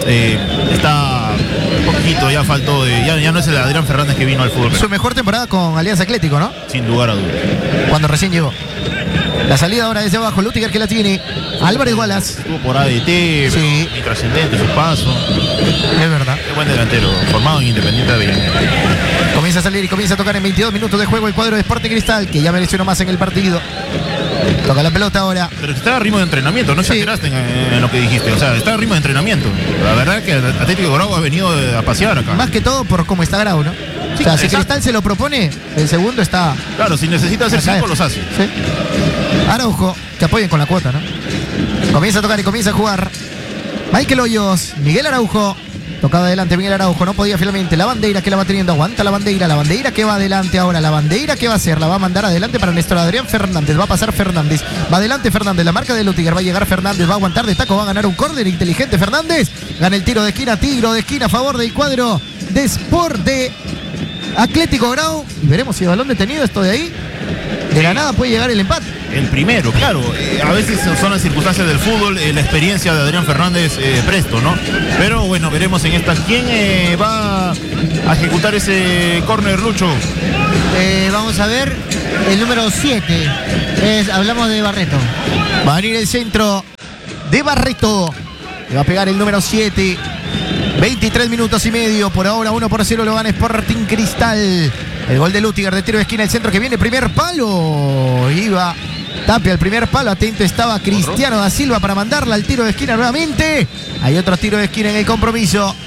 está un poquito, ya faltó ya no es el Adrián Fernández que vino al fútbol. Su mejor temporada con Alianza Atlético, ¿no? Sin lugar a dudas. Cuando recién llegó. La salida ahora desde abajo, Lutiger que la tiene. Álvarez Wallace. Estuvo por ADT, sí. Intrascendente su paso. Es verdad. Qué buen delantero, formado en Independiente de Avellaneda. Comienza a salir y comienza a tocar en 22 minutos de juego el cuadro de Sporting Cristal, que ya mereció uno más en el partido. Toca la pelota ahora. Pero está a ritmo de entrenamiento, no exageraste en lo que dijiste. O sea, está a ritmo de entrenamiento. La verdad es que el Atlético de Grau ha venido a pasear acá. Más que todo por cómo está Grau, ¿no? Sí, o sea, si Cristal se lo propone, el segundo está... Claro, si necesita hacer 5 los hace. Sí. Araujo, que apoyen con la cuota, ¿no? Comienza a tocar y comienza a jugar Michael Hoyos, Miguel Araujo. Tocaba adelante Miguel Araujo, no podía finalmente. La bandera que la va teniendo, aguanta la bandera que va adelante ahora. La bandera que va a hacer, la va a mandar adelante para Néstor Adrián Fernández. Va a pasar Fernández, va adelante Fernández, la marca de Lutiger, va a llegar Fernández, va a aguantar de taco, va a ganar un córner inteligente Fernández. Gana el tiro de esquina a favor del cuadro de Sport de Atlético Grau. Y veremos si el balón detenido, esto de ahí, de la nada puede llegar el empate. El primero, claro. A veces son las circunstancias del fútbol, la experiencia de Adrián Fernández presto, ¿no? Pero bueno, veremos en esta. ¿Quién va a ejecutar ese córner, Lucho? Vamos a ver, el número 7. Hablamos de Barreto. Va a venir el centro de Barreto. Le va a pegar el número 7. 23 minutos y medio. Por ahora 1-0 lo gana Sporting Cristal. El gol de Lutiger de tiro de esquina, el centro que viene, primer palo. Iba Tapia el primer palo, atento estaba Cristiano da Silva para mandarla al tiro de esquina nuevamente. Hay otro tiro de esquina en el compromiso.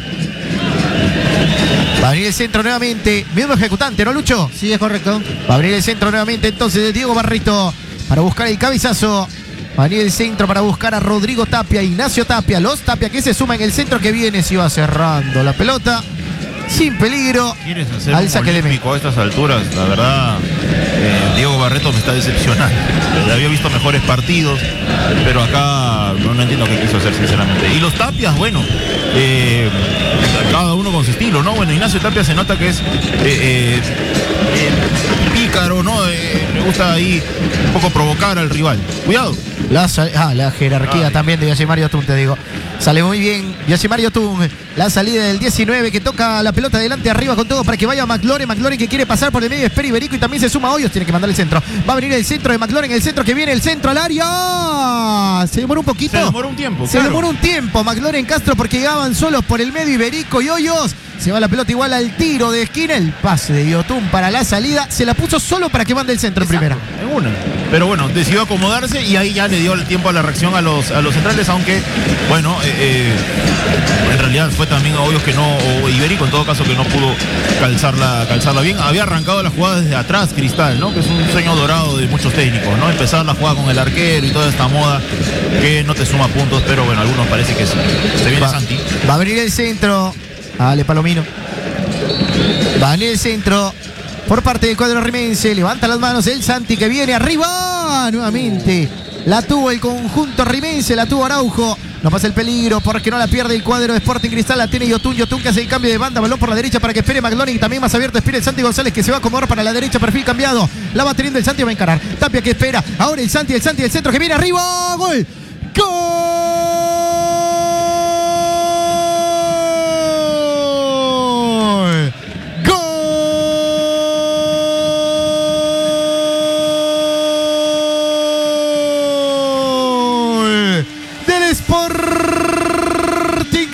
Va a venir el centro nuevamente. Mismo ejecutante, ¿no, Lucho? Sí, es correcto. Va a venir el centro nuevamente entonces de Diego Barreto para buscar el cabezazo. Va a venir el centro para buscar a Rodrigo Tapia, Ignacio Tapia, los Tapia que se suma en el centro que viene. Se va cerrando la pelota. Sin peligro. ¿Quieres hacer al un saque de olímpico a estas alturas? La verdad, Diego Barreto me está decepcionando. Había visto mejores partidos, pero acá no entiendo qué quiso hacer, sinceramente. Y los Tapias, bueno, cada uno con su estilo, ¿no? Bueno, Ignacio Tapia se nota que es pícaro, ¿no? Le gusta ahí un poco provocar al rival. Cuidado. La jerarquía también de Yosimar Yotun, te digo. Sale muy bien Yosimar Yotun. La salida del 19 que toca la pelota adelante arriba con todo para que vaya McLaurin. McLaurin que quiere pasar por el medio, espera Iberico y también se suma Hoyos. Tiene que mandar el centro. Va a venir el centro de McLaurin, el centro que viene, el centro al área. Se demoró un poquito. Se demoró un tiempo. Se demoró un tiempo McLaurin Castro porque llegaban solos por el medio Iberico y Hoyos. Se va la pelota igual al tiro de esquina. El pase de Yotun para la salida. Se la puso solo para que mande el centro en primera. En una. Pero bueno, decidió acomodarse y ahí ya le dio el tiempo a la reacción a los centrales, aunque, bueno, en realidad fue también a Hoyos que no, o Iberico en todo caso, que no pudo calzarla bien. Había arrancado la jugada desde atrás Cristal, ¿no? Que es un sueño dorado de muchos técnicos, ¿no? Empezar la jugada con el arquero y toda esta moda que no te suma puntos, pero bueno, algunos parece que sí. Se viene Santi. Va a venir el centro. Ale Palomino. Va a venir el centro por parte del cuadro rimense. Levanta las manos el Santi que viene arriba. Nuevamente la tuvo el conjunto rimense. La tuvo Araujo. No pasa el peligro porque no la pierde el cuadro de Sporting Cristal. La tiene Yotun. Yotun que hace el cambio de banda. Balón por la derecha para que espere McLaurin. También más abierto espera el Santi González que se va a acomodar para la derecha. Perfil cambiado. La va teniendo el Santi. Va a encarar. Tapia que espera. Ahora el Santi. El centro que viene arriba. ¡Gol! ¡Gol! Sporting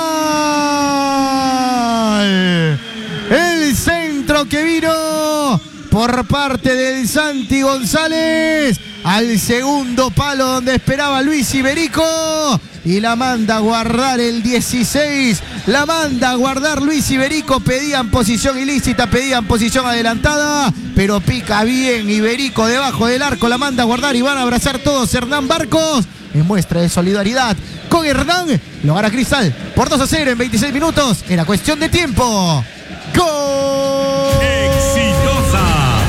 Cristal. El centro que vino por parte del Santi González al segundo palo donde esperaba Luis Iberico y la manda a guardar el 16. La manda a guardar Luis Iberico. Pedían posición ilícita, pedían posición adelantada, pero pica bien Iberico debajo del arco. La manda a guardar y van a abrazar todos. Hernán Barcos en muestra de solidaridad con Hernán. Lo gana Cristal por 2-0 en 26 minutos. Era cuestión de tiempo. ¡Gol! ¡Exitosa!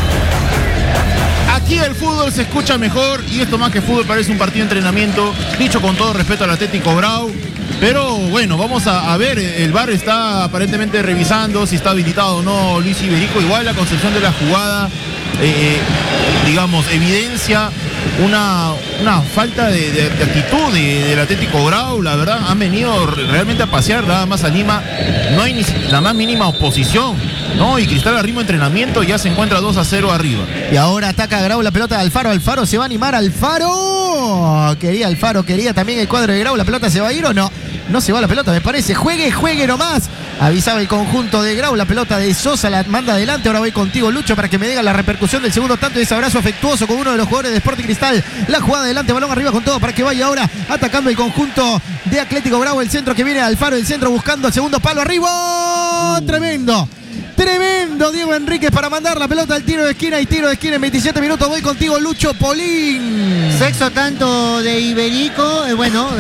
Aquí el fútbol se escucha mejor y esto más que fútbol parece un partido de entrenamiento, dicho con todo respeto al Atlético Grau. Pero bueno, vamos a ver, el VAR está aparentemente revisando si está habilitado o no Luis Iberico. Igual la concepción de la jugada, digamos, evidencia una falta de actitud del Atlético Grau. La verdad, han venido realmente a pasear nada más a Lima. No hay ni la más mínima oposición, ¿no? Y Cristal al ritmo de entrenamiento ya se encuentra 2-0 arriba. Y ahora ataca Grau la pelota de Alfaro. Alfaro se va a animar. Alfaro. Quería Alfaro, quería también el cuadro de Grau. ¿La pelota se va a ir o no? No se va la pelota, me parece. Juegue nomás. Avisaba el conjunto de Grau. La pelota de Sosa la manda adelante. Ahora voy contigo, Lucho, para que me diga la repercusión del segundo tanto. Y ese abrazo afectuoso con uno de los jugadores de Sporting Cristal. La jugada adelante, balón arriba con todo para que vaya ahora atacando el conjunto de Atlético Grau. El centro que viene Alfaro. El centro buscando el segundo palo. ¡Arriba! Tremendo Diego Enríquez para mandar la pelota al tiro de esquina. Y tiro de esquina en 27 minutos. Voy contigo, Lucho Polín. Sexto tanto de Iberico. Bueno,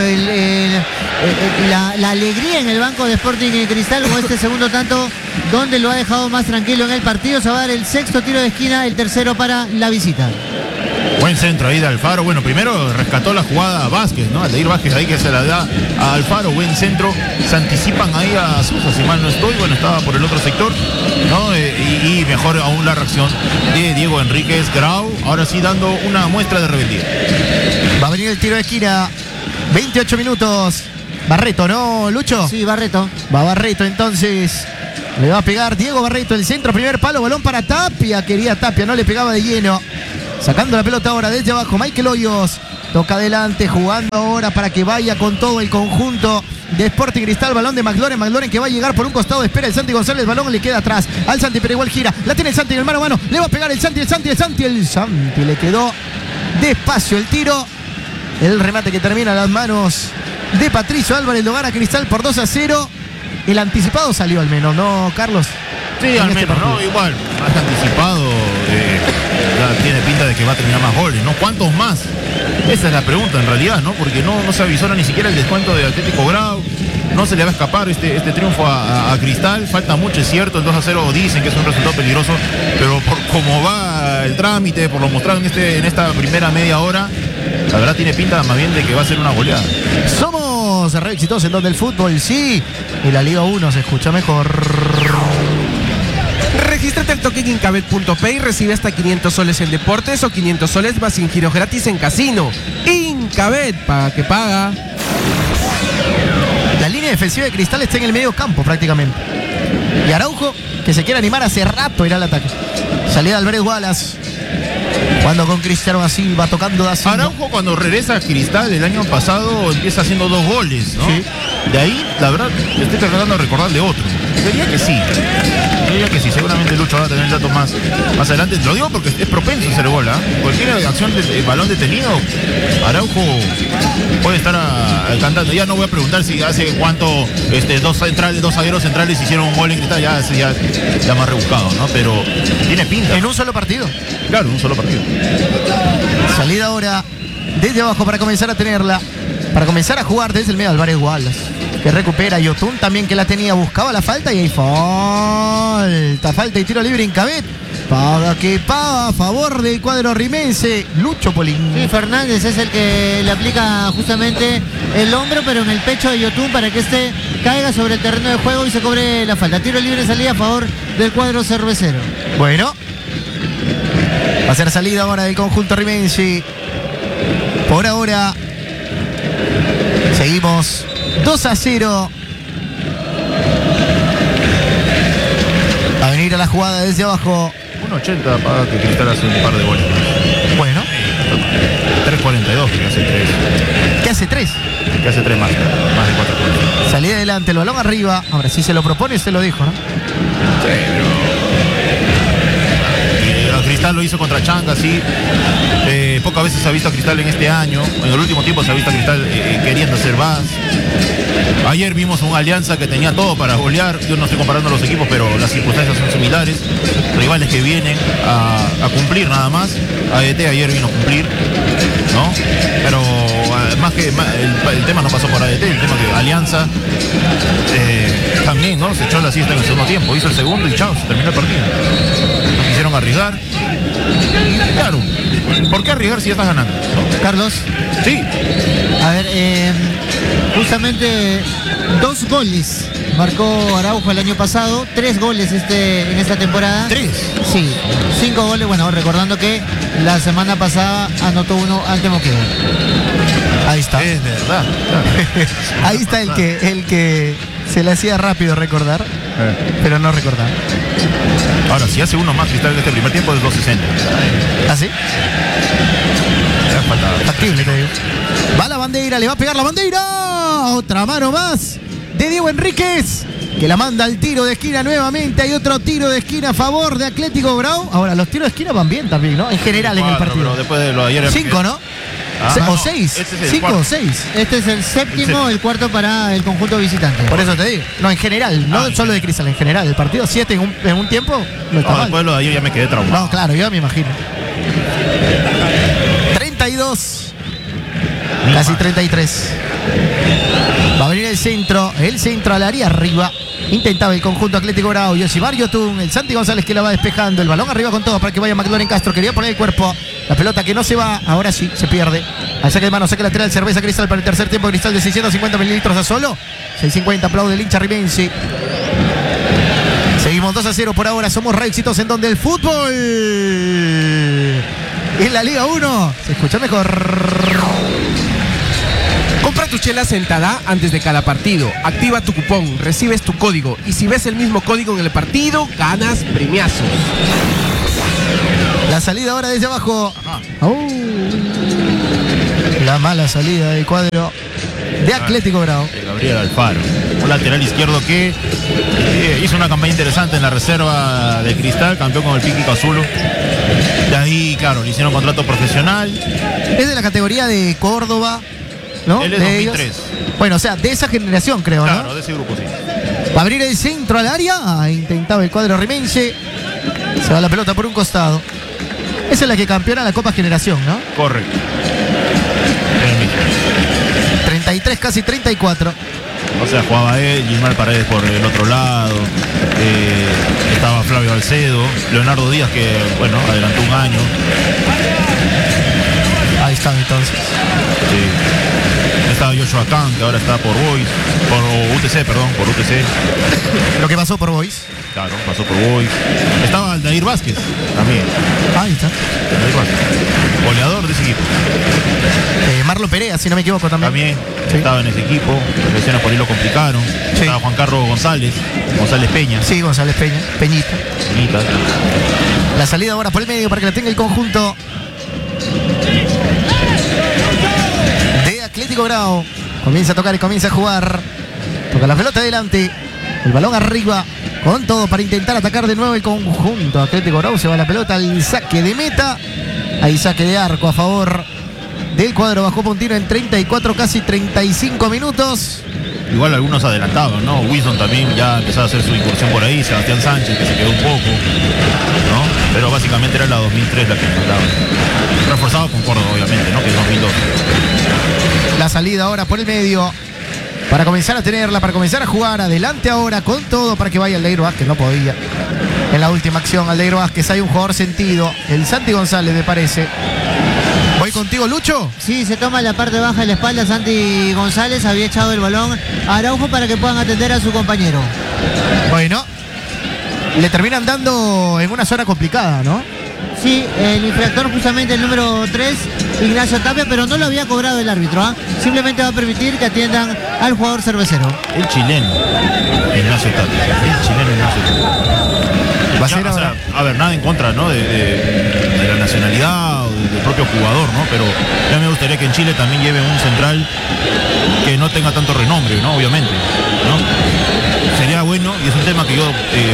la alegría en el banco de Sporting Cristal con este segundo tanto, donde lo ha dejado más tranquilo en el partido. Se va a dar el sexto tiro de esquina, el tercero para la visita. Buen centro ahí de Alfaro. Bueno, primero rescató la jugada Vázquez, ¿no? Aldair Vázquez ahí que se la da a Alfaro. Buen centro. Se anticipan ahí a Sosa, si mal no estoy. Bueno, estaba por el otro sector, ¿no? Y mejor aún la reacción de Diego Enríquez. Grau, ahora sí dando una muestra de rebeldía. Va a venir el tiro de esquina. 28 minutos. Barreto, ¿no, Lucho? Sí, Barreto. Va Barreto entonces. Le va a pegar Diego Barreto el centro. Primer palo, balón para Tapia. Quería Tapia, no le pegaba de lleno. Sacando la pelota ahora desde abajo, Michael Hoyos. Toca adelante, jugando ahora para que vaya con todo el conjunto de Sporting Cristal. Balón de McLaurin. McLaurin que va a llegar por un costado. Espera el Santi González. El balón le queda atrás al Santi, pero igual gira. La tiene el Santi en el mano a mano. Le va a pegar el Santi. El Santi le quedó despacio el tiro. El remate que termina en las manos de Patricio Álvarez lo gana Cristal por 2-0. El anticipado salió al menos, ¿no, Carlos? Sí, al menos, ¿no? Igual, más anticipado, ya tiene pinta de que va a terminar más goles, ¿no? ¿Cuántos más? Esa es la pregunta en realidad, ¿no? Porque no se avisora ni siquiera el descuento de Atlético Grau. No se le va a escapar este triunfo a Cristal. Falta mucho, es cierto. El 2-0 dicen que es un resultado peligroso, pero por cómo va el trámite, por lo mostrado en esta primera media hora, la verdad tiene pinta más bien de que va a ser una goleada. Somos Radio Exitosa, en donde el fútbol sí y la Liga 1 se escucha mejor. Regístrate al toque en Incabet.p y recibe hasta 500 soles en deportes o 500 soles más 100 giros gratis en casino. Incabet, paga que paga. La línea defensiva de Cristal está en el medio campo prácticamente. Y Araujo, que se quiere animar hace rato, irá al ataque. Salida de Álvarez Wallace. Cuando con Cristiano da Silva tocando da Silva. Araujo, cuando regresa a Cristal el año pasado, empieza haciendo 2 goles, ¿no? Sí. De ahí, la verdad, estoy tratando de recordar de otro. Diría que sí, seguramente Lucho va a tener datos más adelante. Lo digo porque es propenso a hacer gol, ¿eh? Cualquier acción de balón detenido, Araujo puede estar cantando. Ya no voy a preguntar si hace cuánto dos zagueros centrales hicieron un gol en Cristal, ya más rebuscado, ¿no? Pero tiene pinta. En un solo partido. Claro, un solo partido. Salida ahora desde abajo para comenzar a tenerla. Para comenzar a jugar desde el medio Álvarez Wallace, que recupera Yotun también, que la tenía, buscaba la falta y hay falta y tiro libre en Incabet. Paga que paga a favor del cuadro rimense. Lucho Polín. Sí, Fernández es el que le aplica justamente el hombro, pero en el pecho de Yotun para que este caiga sobre el terreno de juego y se cobre la falta. Tiro libre, salida a favor del cuadro cervecero. Bueno, va a ser salida ahora del conjunto rimense. Por ahora seguimos 2-0. Va a venir a la jugada desde abajo. 1.80 para que Cristal hace un par de goles. Bueno, 3.42, que hace 3. ¿qué hace 3? Que hace 3 más de 4 goles. Salida adelante, el balón arriba. Ahora, si se lo propone, usted lo dijo, ¿no? Sí, pero Cristal lo hizo contra Changa, sí. Pocas veces se ha visto a Cristal en este año. En el último tiempo se ha visto a Cristal queriendo hacer más. Ayer vimos una Alianza que tenía todo para golear. Yo no estoy comparando los equipos, pero las circunstancias son similares. Rivales que vienen a cumplir nada más. ADT ayer vino a cumplir, ¿no? Pero el tema no pasó por ADT, el tema que Alianza también, ¿no? Se echó la siesta en el segundo tiempo, hizo el segundo y chao, se terminó el partido. No quisieron arriesgar. Y claro, ¿por qué arriesgar si ya estás ganando? ¿No? Carlos. Sí. A ver, justamente 2 goles marcó Araujo el año pasado, 3 goles en esta temporada. 3. Sí, 5 goles, bueno, recordando que la semana pasada anotó uno ante Moquegua. Ahí está. Es verdad. Claro. Ahí está el que se le hacía rápido recordar, pero no recordar. Ahora, si hace uno más Cristal en este primer tiempo es 2.60. ¿Ah, sí? Falta. Factible, te digo. Va la bandera, le va a pegar la bandera. Otra mano más de Diego Enríquez, que la manda al tiro de esquina nuevamente. Hay otro tiro de esquina a favor de Atlético Grau. Ahora, los tiros de esquina van bien también, ¿no? En general en el partido. Pero después de lo de ayer. 5, ¿no? O 6. 5 o 6. Este es el séptimo, el cuarto para el conjunto visitante. Por eso te digo. No, en general, no solo de Cristal, en general. El partido 7 en un tiempo no está mal. Después de lo de ayer ya me quedé traumado. No, claro, yo me imagino. 32. Casi 33. Va a venir el centro al área arriba. Intentaba el conjunto Atlético Grau. Yosimar Yotun, el Santi González que la va despejando. El balón arriba con todo para que vaya McLaren Castro. Quería poner el cuerpo. La pelota que no se va. Ahora sí, se pierde. Al saque de mano, saque lateral, cerveza Cristal para el tercer tiempo. Cristal de 650 mililitros a solo. 650, aplaude el hincha rimense. Seguimos 2-0 por ahora. Somos Radio Exitosa, en donde el fútbol en la Liga 1 se escucha mejor. Compra tu chela sentada antes de cada partido. Activa tu cupón, recibes tu código. Y si ves el mismo código en el partido, ganas premiazos. La salida ahora desde abajo. La mala salida del cuadro de Atlético Grau. Gabriel Alfaro, un lateral izquierdo que hizo una campaña interesante en la reserva de Cristal, campeón con el Piqui Cazulo. De ahí, claro, le hicieron contrato profesional. Es de la categoría de Córdoba, ¿no? Él es de 2003. ellos. Bueno, o sea, de esa generación, creo, ¿no? Claro, de ese grupo, sí. Va a abrir el centro al área. Intentaba el cuadro rimense. Se va la pelota por un costado. Esa es la que campeona la Copa Generación, ¿no? Correcto. 33, casi 34. O sea, jugaba él, Gilmar Paredes por el otro lado, estaba Flavio Alcedo, Leonardo Díaz, que, bueno, adelantó un año. Ahí están entonces. Estaba Joshua Khan, que ahora está por Boys, por UTC, perdón, por UTC. Lo que pasó por Boys. Claro, pasó por Boys. Estaba Aldair Vázquez, también. Ahí está. Aldair Vázquez, goleador de ese equipo. Marlon Perea, si no me equivoco, también. También Sí. estaba en ese equipo, las lesiones por ahí lo complicaron. Sí. Estaba Juan Carlos González Peña. Sí, González Peña, Peñita. Peñita. La salida ahora por el medio para que la tenga el conjunto de Atlético Grau. Comienza a tocar y comienza a jugar. Toca la pelota adelante. El balón arriba. Con todo para intentar atacar de nuevo el conjunto Atlético Grau. Se va la pelota al saque de meta. Hay saque de arco a favor del cuadro bajo puntino en 34, casi 35 minutos. Igual algunos adelantaban, ¿no? Wilson también ya empezaba a hacer su incursión por ahí, Sebastián Sánchez que se quedó un poco, ¿no? Pero básicamente era la 2003 la que faltaba. Reforzado con Córdoba, obviamente, ¿no? Que es 2002. La salida ahora por el medio para comenzar a tenerla, para comenzar a jugar. Adelante ahora con todo para que vaya Aldair Vázquez. No podía. En la última acción, Aldair Vázquez, hay un jugador sentido. El Santi González, me parece. ¿Voy contigo, Lucho? Sí, se toma la parte baja de la espalda. Santi González había echado el balón a Araujo para que puedan atender a su compañero. Bueno, le terminan dando en una zona complicada, ¿no? Sí, el infractor justamente el número 3, Ignacio Tapia, pero no lo había cobrado el árbitro, ¿ah? Simplemente va a permitir que atiendan al jugador cervecero. El chileno, Ignacio Tapia. El chileno Ignacio Tapia. Va a ser O sea, ahora. a ver, nada en contra, ¿no? De la nacionalidad o del propio jugador, ¿no? Pero ya me gustaría que en Chile también lleven un central que no tenga tanto renombre, ¿no? Obviamente, ¿no? Sería bueno, y es un tema que yo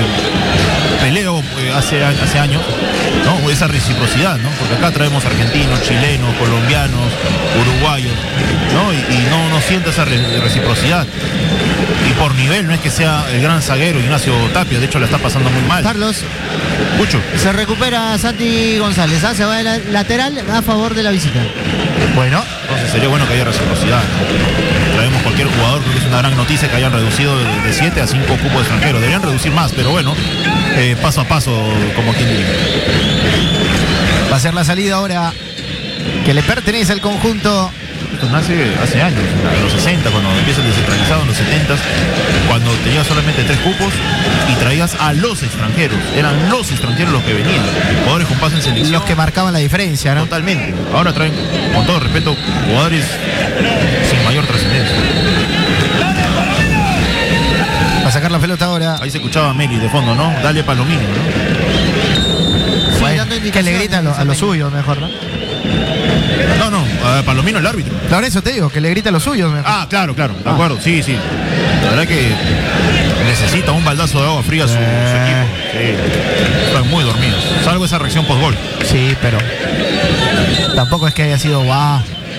peleo hace años, ¿no? Esa reciprocidad, ¿no? Porque acá traemos argentinos, chilenos, colombianos, uruguayos, ¿no? Y no siente esa reciprocidad. Y por nivel, no es que sea el gran zaguero Ignacio Tapia, de hecho la está pasando muy mal. Carlos, Mucho. se recupera Santi González, ¿ah? Se va de la lateral a favor de la visita. Bueno, Entonces sería bueno que haya reciprocidad, ¿no? Traemos cualquier jugador, creo que es una gran noticia que hayan reducido de 7 a 5 cupos de extranjeros. Deberían reducir más, pero bueno, paso a paso, como quien diría. va a ser la salida ahora que le pertenece al conjunto. Esto nace hace años, en los 60, cuando empieza el descentralizado, en los 70, cuando tenías solamente 3 cupos y traías a los extranjeros. Eran los extranjeros los que venían, jugadores con pase en selección. Los que marcaban la diferencia, ¿no? Totalmente. Ahora traen, con todo respeto, jugadores sin mayor trascendencia. Va a sacar la pelota ahora. Ahí se escuchaba a Meli de fondo, ¿no? Dale Palomino, ¿no? Bueno, dando que le indicaciones, grita a lo suyo, mejor, ¿no? No, a Palomino el árbitro. Claro, eso te digo, que le grita a los suyos, mejor. Ah, claro, de acuerdo, sí. La verdad que necesita un baldazo de agua fría su equipo. Sí. Están muy dormidos. Salvo esa reacción post-gol. Sí, pero tampoco es que haya sido guau.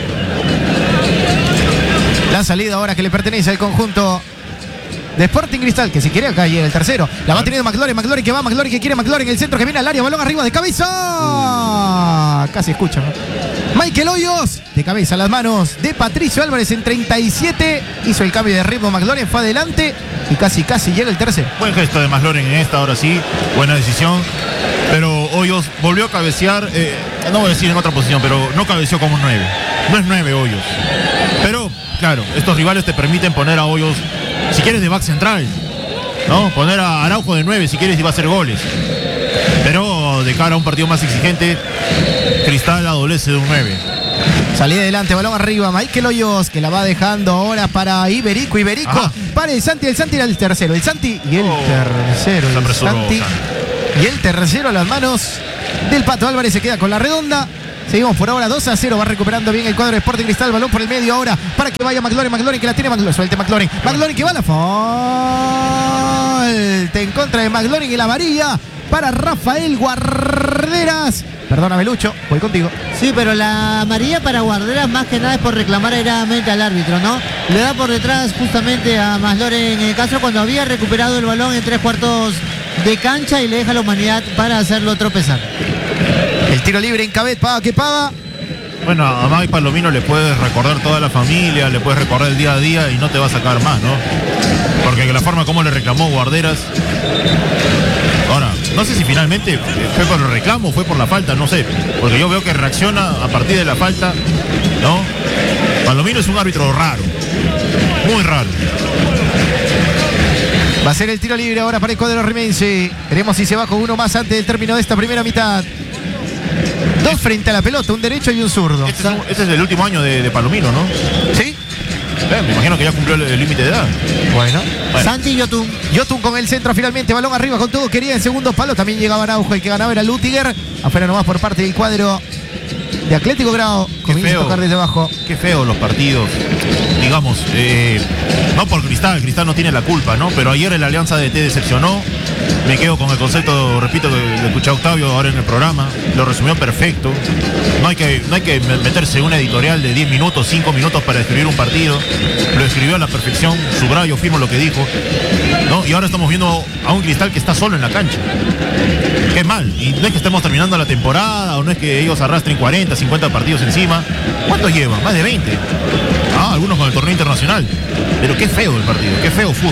La salida ahora que le pertenece al conjunto de Sporting Cristal, que si quiere acá llega el tercero. La va teniendo McLaurin que va, McLaurin que quiere, McLaurin el centro que viene al área, balón arriba de cabeza. Casi escucha, ¿no? Michael Hoyos, de cabeza a las manos de Patricio Álvarez en 37. Hizo el cambio de ritmo, McLaurin fue adelante y casi llega el tercero. Buen gesto de McLaurin en esta, ahora sí. Buena decisión. Pero Hoyos volvió a cabecear, no voy a decir en otra posición, pero no cabeceó como un 9. No es 9 Hoyos. Pero, claro, estos rivales te permiten poner a Hoyos, si quieres, de back central, ¿no? Poner a Araujo de 9 si quieres y va a hacer goles. Pero de cara a un partido más exigente, Cristal adolece de un 9. Salida adelante, balón arriba, Michael Hoyos que la va dejando ahora para Iberico. Ajá. Para el Santi era el tercero. El Santi y el tercero. Se El apresuró, Santi y el tercero a las manos del Pato Álvarez. Se queda con la redonda. Seguimos por ahora 2-0. Va recuperando bien el cuadro de Sporting Cristal. Balón por el medio ahora para que vaya McLaurin que la tiene McLaurin. Suelte McLaurin que va a la falta en contra de McLaurin y la amarilla para Rafael Guarderas. Perdóname, Lucho, voy contigo. Sí, pero la amarilla para Guarderas más que nada es por reclamar airadamente al árbitro, ¿no? Le da por detrás justamente a Masloren Castro cuando había recuperado el balón en 3/4 de cancha y le deja la humanidad para hacerlo tropezar. El tiro libre en Cabet, paga que paga. Bueno, a Mike Palomino le puedes recordar toda la familia, le puedes recordar el día a día y no te va a sacar más, ¿no? Porque la forma como le reclamó Guarderas. Ahora, no sé si finalmente fue por el reclamo o fue por la falta, no sé. Porque yo veo que reacciona a partir de la falta, ¿no? Palomino es un árbitro raro, muy raro. Va a ser el tiro libre ahora para el cuadro rimense. Veremos si se va con uno más antes del término de esta primera mitad. Dos frente a la pelota, un derecho y un zurdo. Este es el último año de Palomino, ¿no? ¿Sí? Me imagino que ya cumplió el límite de edad. Bueno. Santi Yotun. Yotun con el centro finalmente, balón arriba con todo, quería en segundo palo, también llegaba Araujo, el que ganaba era Lutiger. Afuera nomás por parte del cuadro de Atlético Grau. Comienza a tocar desde abajo. Qué feo los partidos. Digamos, no por Cristal no tiene la culpa, ¿no? Pero ayer la Alianza de T decepcionó. Me quedo con el concepto, repito, que le escuché a Octavio ahora en el programa. Lo resumió perfecto. No hay que meterse en una editorial de 10 minutos, 5 minutos para escribir un partido. Lo escribió a la perfección, subrayo, firmo lo que dijo, ¿no? Y ahora estamos viendo a un Cristal que está solo en la cancha. Qué mal. Y no es que estemos terminando la temporada o no es que ellos arrastren 40, 50 partidos encima. ¿Cuántos llevan? Más de 20. Algunos con el torneo internacional. Pero qué feo el partido, qué feo fútbol.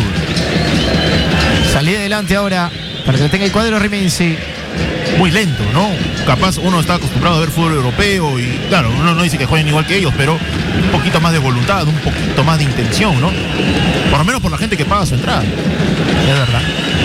Salí adelante ahora para que lo tenga el cuadro rimense. Muy lento, ¿no? Capaz uno está acostumbrado a ver fútbol europeo y claro, uno no dice que jueguen igual que ellos, pero un poquito más de voluntad, un poquito más de intención, ¿no? Por lo menos por la gente que paga su entrada. Es verdad.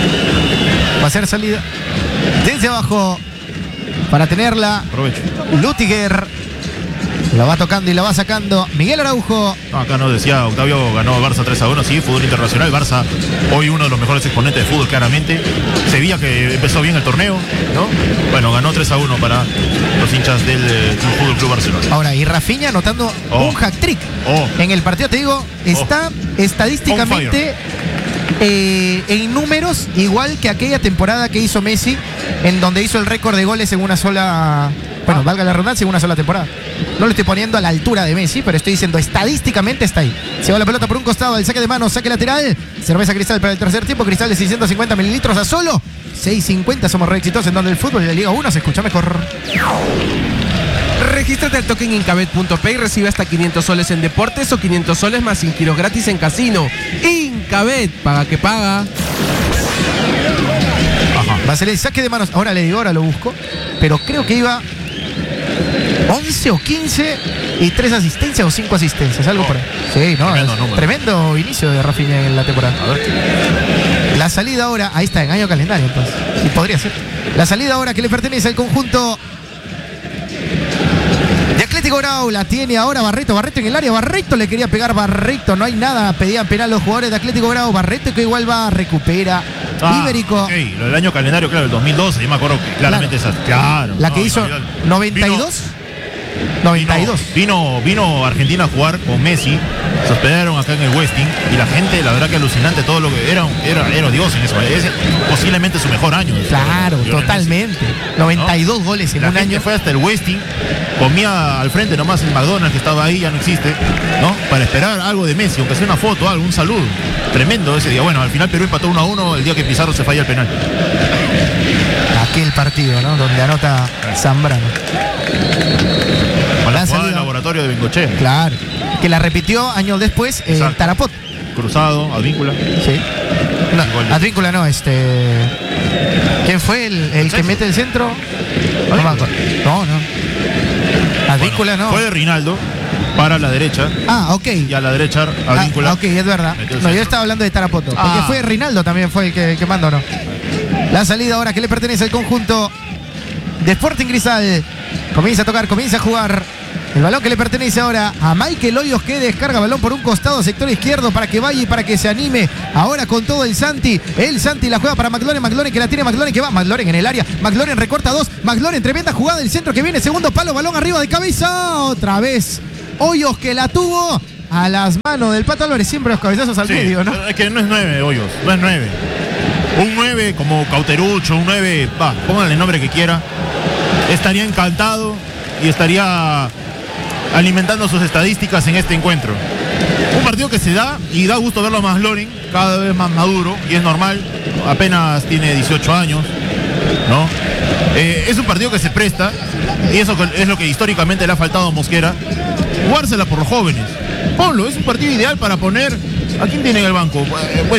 Va a ser salida desde abajo para tenerla. Aprovecho. Lutiger la va tocando y la va sacando Miguel Araujo. No, acá nos decía Octavio, ganó Barça 3-1, sí, fútbol internacional. Barça, hoy uno de los mejores exponentes de fútbol, claramente. Sevilla, que empezó bien el torneo, ¿no? Bueno, ganó 3-1 para los hinchas del Fútbol Club Barcelona. Ahora, y Rafinha anotando un hat-trick en el partido, te digo, está estadísticamente en números igual que aquella temporada que hizo Messi, en donde hizo el récord de goles en una sola, bueno, valga la redundancia, en una sola temporada. No lo estoy poniendo a la altura de Messi, pero estoy diciendo estadísticamente está ahí. Se va la pelota por un costado, el saque de mano, saque lateral. Cerveza Cristal para el tercer tiempo, Cristal de 650 mililitros a solo 6.50. Somos re exitosos en donde el fútbol de la Liga 1 se escucha mejor. Regístrate al token Incabet.p y recibe hasta 500 soles en deportes o 500 soles más sin giros gratis en casino. Incabet, paga que paga. Ajá. Va a ser el saque de manos. Ahora le digo, ahora lo busco. Pero creo que iba 11 o 15 y 3 asistencias o 5 asistencias, algo por ahí. Sí, no, tremendo inicio de Rafinha en la temporada. A ver. La salida ahora, ahí está, en año calendario entonces. Y podría ser. La salida ahora que le pertenece al conjunto de Atlético Grau, la tiene ahora Barreto en el área, Barreto le quería pegar, Barreto, no hay nada, pedían penal los jugadores de Atlético Grau, Barreto que igual va, recupera, Ibérico. Okay. Lo del año calendario, claro, el 2012, yo me acuerdo que claramente claro. Esa, claro. La que hizo 92. 92. Vino a Argentina a jugar con Messi, se hospedaron acá en el Westin y la gente, la verdad que alucinante todo lo que era Dios en eso, es posiblemente su mejor año. Claro, totalmente. 92 ¿no? Goles en la un gente año. Fue hasta el Westin, comía al frente nomás el McDonald's que estaba ahí, ya no existe, ¿no? Para esperar algo de Messi, aunque sea una foto, algo, un saludo. Tremendo ese día. Bueno, al final Perú empató 1-1 el día que Pizarro se falla el penal. Aquel partido, ¿no? Donde anota Zambrano. Con la jugada del laboratorio de Bengochea. Claro. Que la repitió años después en Tarapot. Cruzado, Advíncula. Sí. No, Advíncula no, ¿quién fue el que mete el centro? No. Advíncula no. Fue de Rinaldo para la derecha. Ok. Y a la derecha Advíncula. Ok, es verdad. No, yo estaba hablando de Tarapoto. Porque fue Rinaldo también fue el que mandó, ¿no? La salida ahora que le pertenece al conjunto de Sporting Cristal. Comienza a tocar, comienza a jugar. El balón que le pertenece ahora a Michael Hoyos, que descarga balón por un costado, sector izquierdo, para que vaya y para que se anime. Ahora con todo el Santi. El Santi la juega para McLaren. McLaren que la tiene, McLaren que va. McLaren en el área. McLaren recorta 2. McLaren, tremenda jugada del centro que viene. Segundo palo, balón arriba de cabeza. Otra vez Hoyos que la tuvo a las manos del Pato Álvarez. Siempre los cabezazos al medio, ¿no? Es que no es 9, Hoyos. No es 9. Un 9 como Cauterucho, un 9, pónganle el nombre que quiera. estaría encantado y estaría alimentando sus estadísticas en este encuentro. Un partido que se da y da gusto verlo más Loren, cada vez más maduro, y es normal, apenas tiene 18 años, ¿no? Es un partido que se presta, y eso es lo que históricamente le ha faltado a Mosquera, jugársela por los jóvenes. Ponlo, es un partido ideal para poner. ¿A quién tiene en el banco?